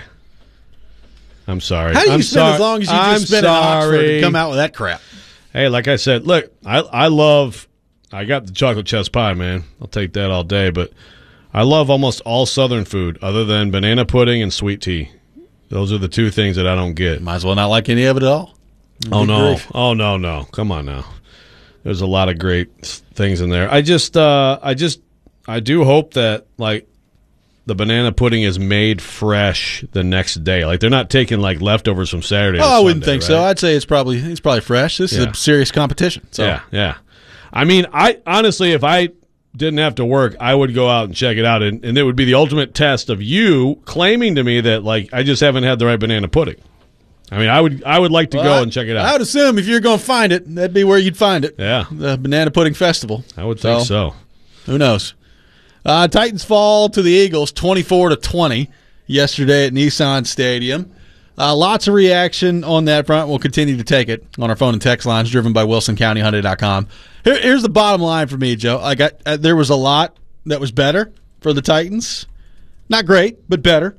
Speaker 3: I'm sorry.
Speaker 2: How do you
Speaker 3: I'm
Speaker 2: spend
Speaker 3: so-
Speaker 2: as long as you
Speaker 3: I'm
Speaker 2: just spent in Oxford
Speaker 3: sorry.
Speaker 2: to come out with that crap?
Speaker 3: Hey, like I said, look, I I love, I got the chocolate chess pie, man. I'll take that all day, but I love almost all Southern food other than banana pudding and sweet tea. Those are the two things that I don't get.
Speaker 2: Might as well not like any of it at all.
Speaker 3: Oh,
Speaker 2: Good
Speaker 3: no.
Speaker 2: grief.
Speaker 3: Oh, no, no. Come on now. There's a lot of great things in there. I just, uh, I just, I do hope that, like, the banana pudding is made fresh the next day. Like, they're not taking, like, leftovers from Saturday.
Speaker 2: Oh,
Speaker 3: to
Speaker 2: I wouldn't
Speaker 3: Sunday,
Speaker 2: think so.
Speaker 3: right?
Speaker 2: I'd say it's probably it's probably fresh. This is
Speaker 3: Yeah.
Speaker 2: a serious competition. So.
Speaker 3: Yeah, yeah. I mean, I honestly, if I didn't have to work, I would go out and check it out, and, and it would be the ultimate test of you claiming to me that, like, I just haven't had the right banana pudding. I mean, I would I would like to
Speaker 2: Well,
Speaker 3: go
Speaker 2: I-
Speaker 3: and check it out.
Speaker 2: I would assume if you're going to find it, that'd be where you'd find it.
Speaker 3: Yeah.
Speaker 2: The Banana Pudding Festival.
Speaker 3: I would think so.
Speaker 2: Who knows? Uh, Titans fall to the Eagles twenty-four to twenty yesterday at Nissan Stadium. Uh, lots of reaction on that front. We'll continue to take it on our phone and text lines driven by wilson county hyundai dot com. Here, here's the bottom line for me, Joe. I got uh, there was a lot that was better for the Titans. Not great, but better.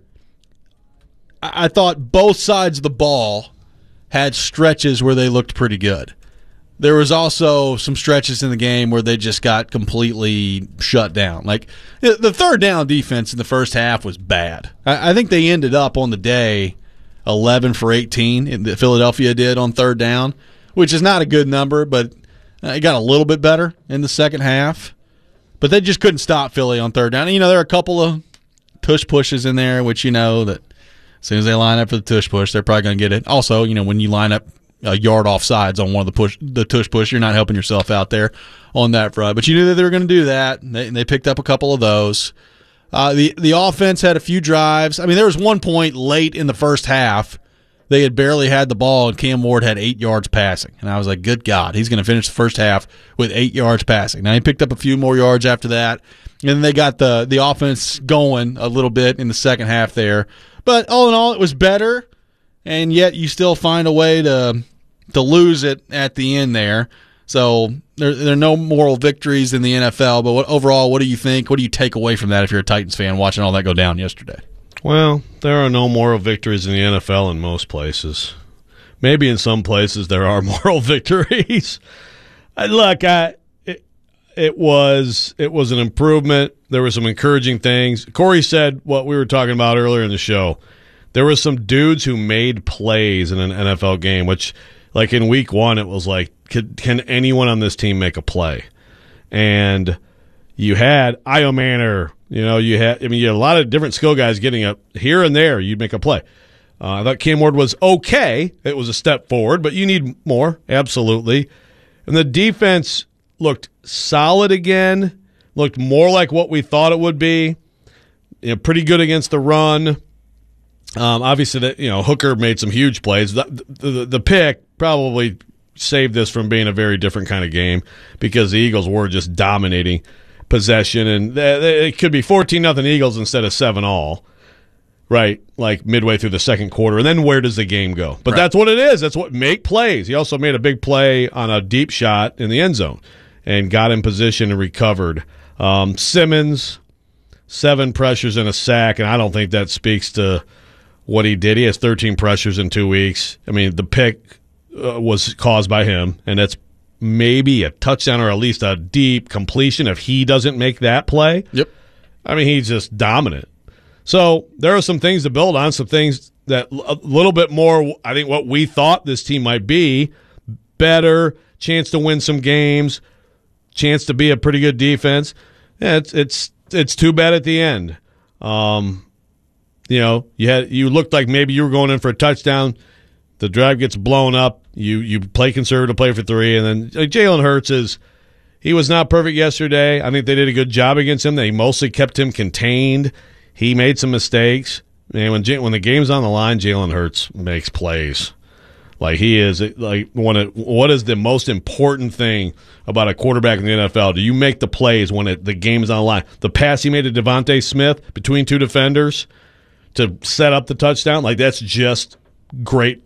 Speaker 2: I, I thought both sides of the ball had stretches where they looked pretty good. There was also some stretches in the game where they just got completely shut down. Like, the third down defense in the first half was bad. I, I think they ended up on the day eleven for eighteen, in the Philadelphia did on third down, which is not a good number, but it got a little bit better in the second half. But they just couldn't stop Philly on third down. And, you know, there are a couple of tush pushes in there, which you know that as soon as they line up for the tush push, they're probably going to get it. Also, you know, when you line up a yard off sides on one of the push, the tush push, you're not helping yourself out there on that front. But you knew that they were going to do that, and they, and they picked up a couple of those. Uh, the the offense had a few drives. I mean, there was one point late in the first half. They had barely had the ball, and Cam Ward had eight yards passing. And I was like, good God, he's going to finish the first half with eight yards passing. Now, he picked up a few more yards after that, and then they got the, the offense going a little bit in the second half there. But all in all, it was better, and yet you still find a way to to lose it at the end there. So there, there are no moral victories in the N F L, but what, overall, what do you think? What do you take away from that if you're a Titans fan watching all that go down yesterday?
Speaker 3: Well, there are no moral victories in the N F L in most places. Maybe in some places there are moral victories. I, look, I it, it was it was an improvement. There were some encouraging things. Corey said what we were talking about earlier in the show. There were some dudes who made plays in an N F L game, which, like in week one, it was like, can, can anyone on this team make a play? And you had Io Manor. You know, you had, I mean, you had a lot of different skill guys getting up here and there. You'd make a play. Uh, I thought Cam Ward was okay. It was a step forward, but you need more. Absolutely. And the defense looked solid again, looked more like what we thought it would be. You know, pretty good against the run. Um, obviously, that, you know, Hooker made some huge plays. The, the, the pick probably saved this from being a very different kind of game because the Eagles were just dominating possession, and th- th- it could be fourteen nothing Eagles instead of seven all, right, like midway through the second quarter. And then where does the game go? But
Speaker 2: Right.
Speaker 3: that's what it is. That's what make plays. He also made a big play on a deep shot in the end zone and got in position and recovered. Um, Simmons, seven pressures and a sack, and I don't think that speaks to what he did. He has thirteen pressures in two weeks. I mean, the pick uh, was caused by him, and that's maybe a touchdown or at least a deep completion if he doesn't make that play.
Speaker 2: Yep.
Speaker 3: I mean, he's just dominant. So there are some things to build on, some things that a little bit more, I think, what we thought this team might be. Better, chance to win some games, chance to be a pretty good defense. Yeah, it's, it's it's too bad at the end. Um, you know, you had you looked like maybe you were going in for a touchdown. The drive gets blown up. You you play conservative, play for three, and then like, Jalen Hurts is he was not perfect yesterday. I think they did a good job against him. They mostly kept him contained. He made some mistakes. Man, when when the game's on the line, Jalen Hurts makes plays. Like he is like one of what is the most important thing about a quarterback in the N F L? Do you make the plays when it, the game's on the line? The pass he made to Devontae Smith between two defenders to set up the touchdown, like that's just great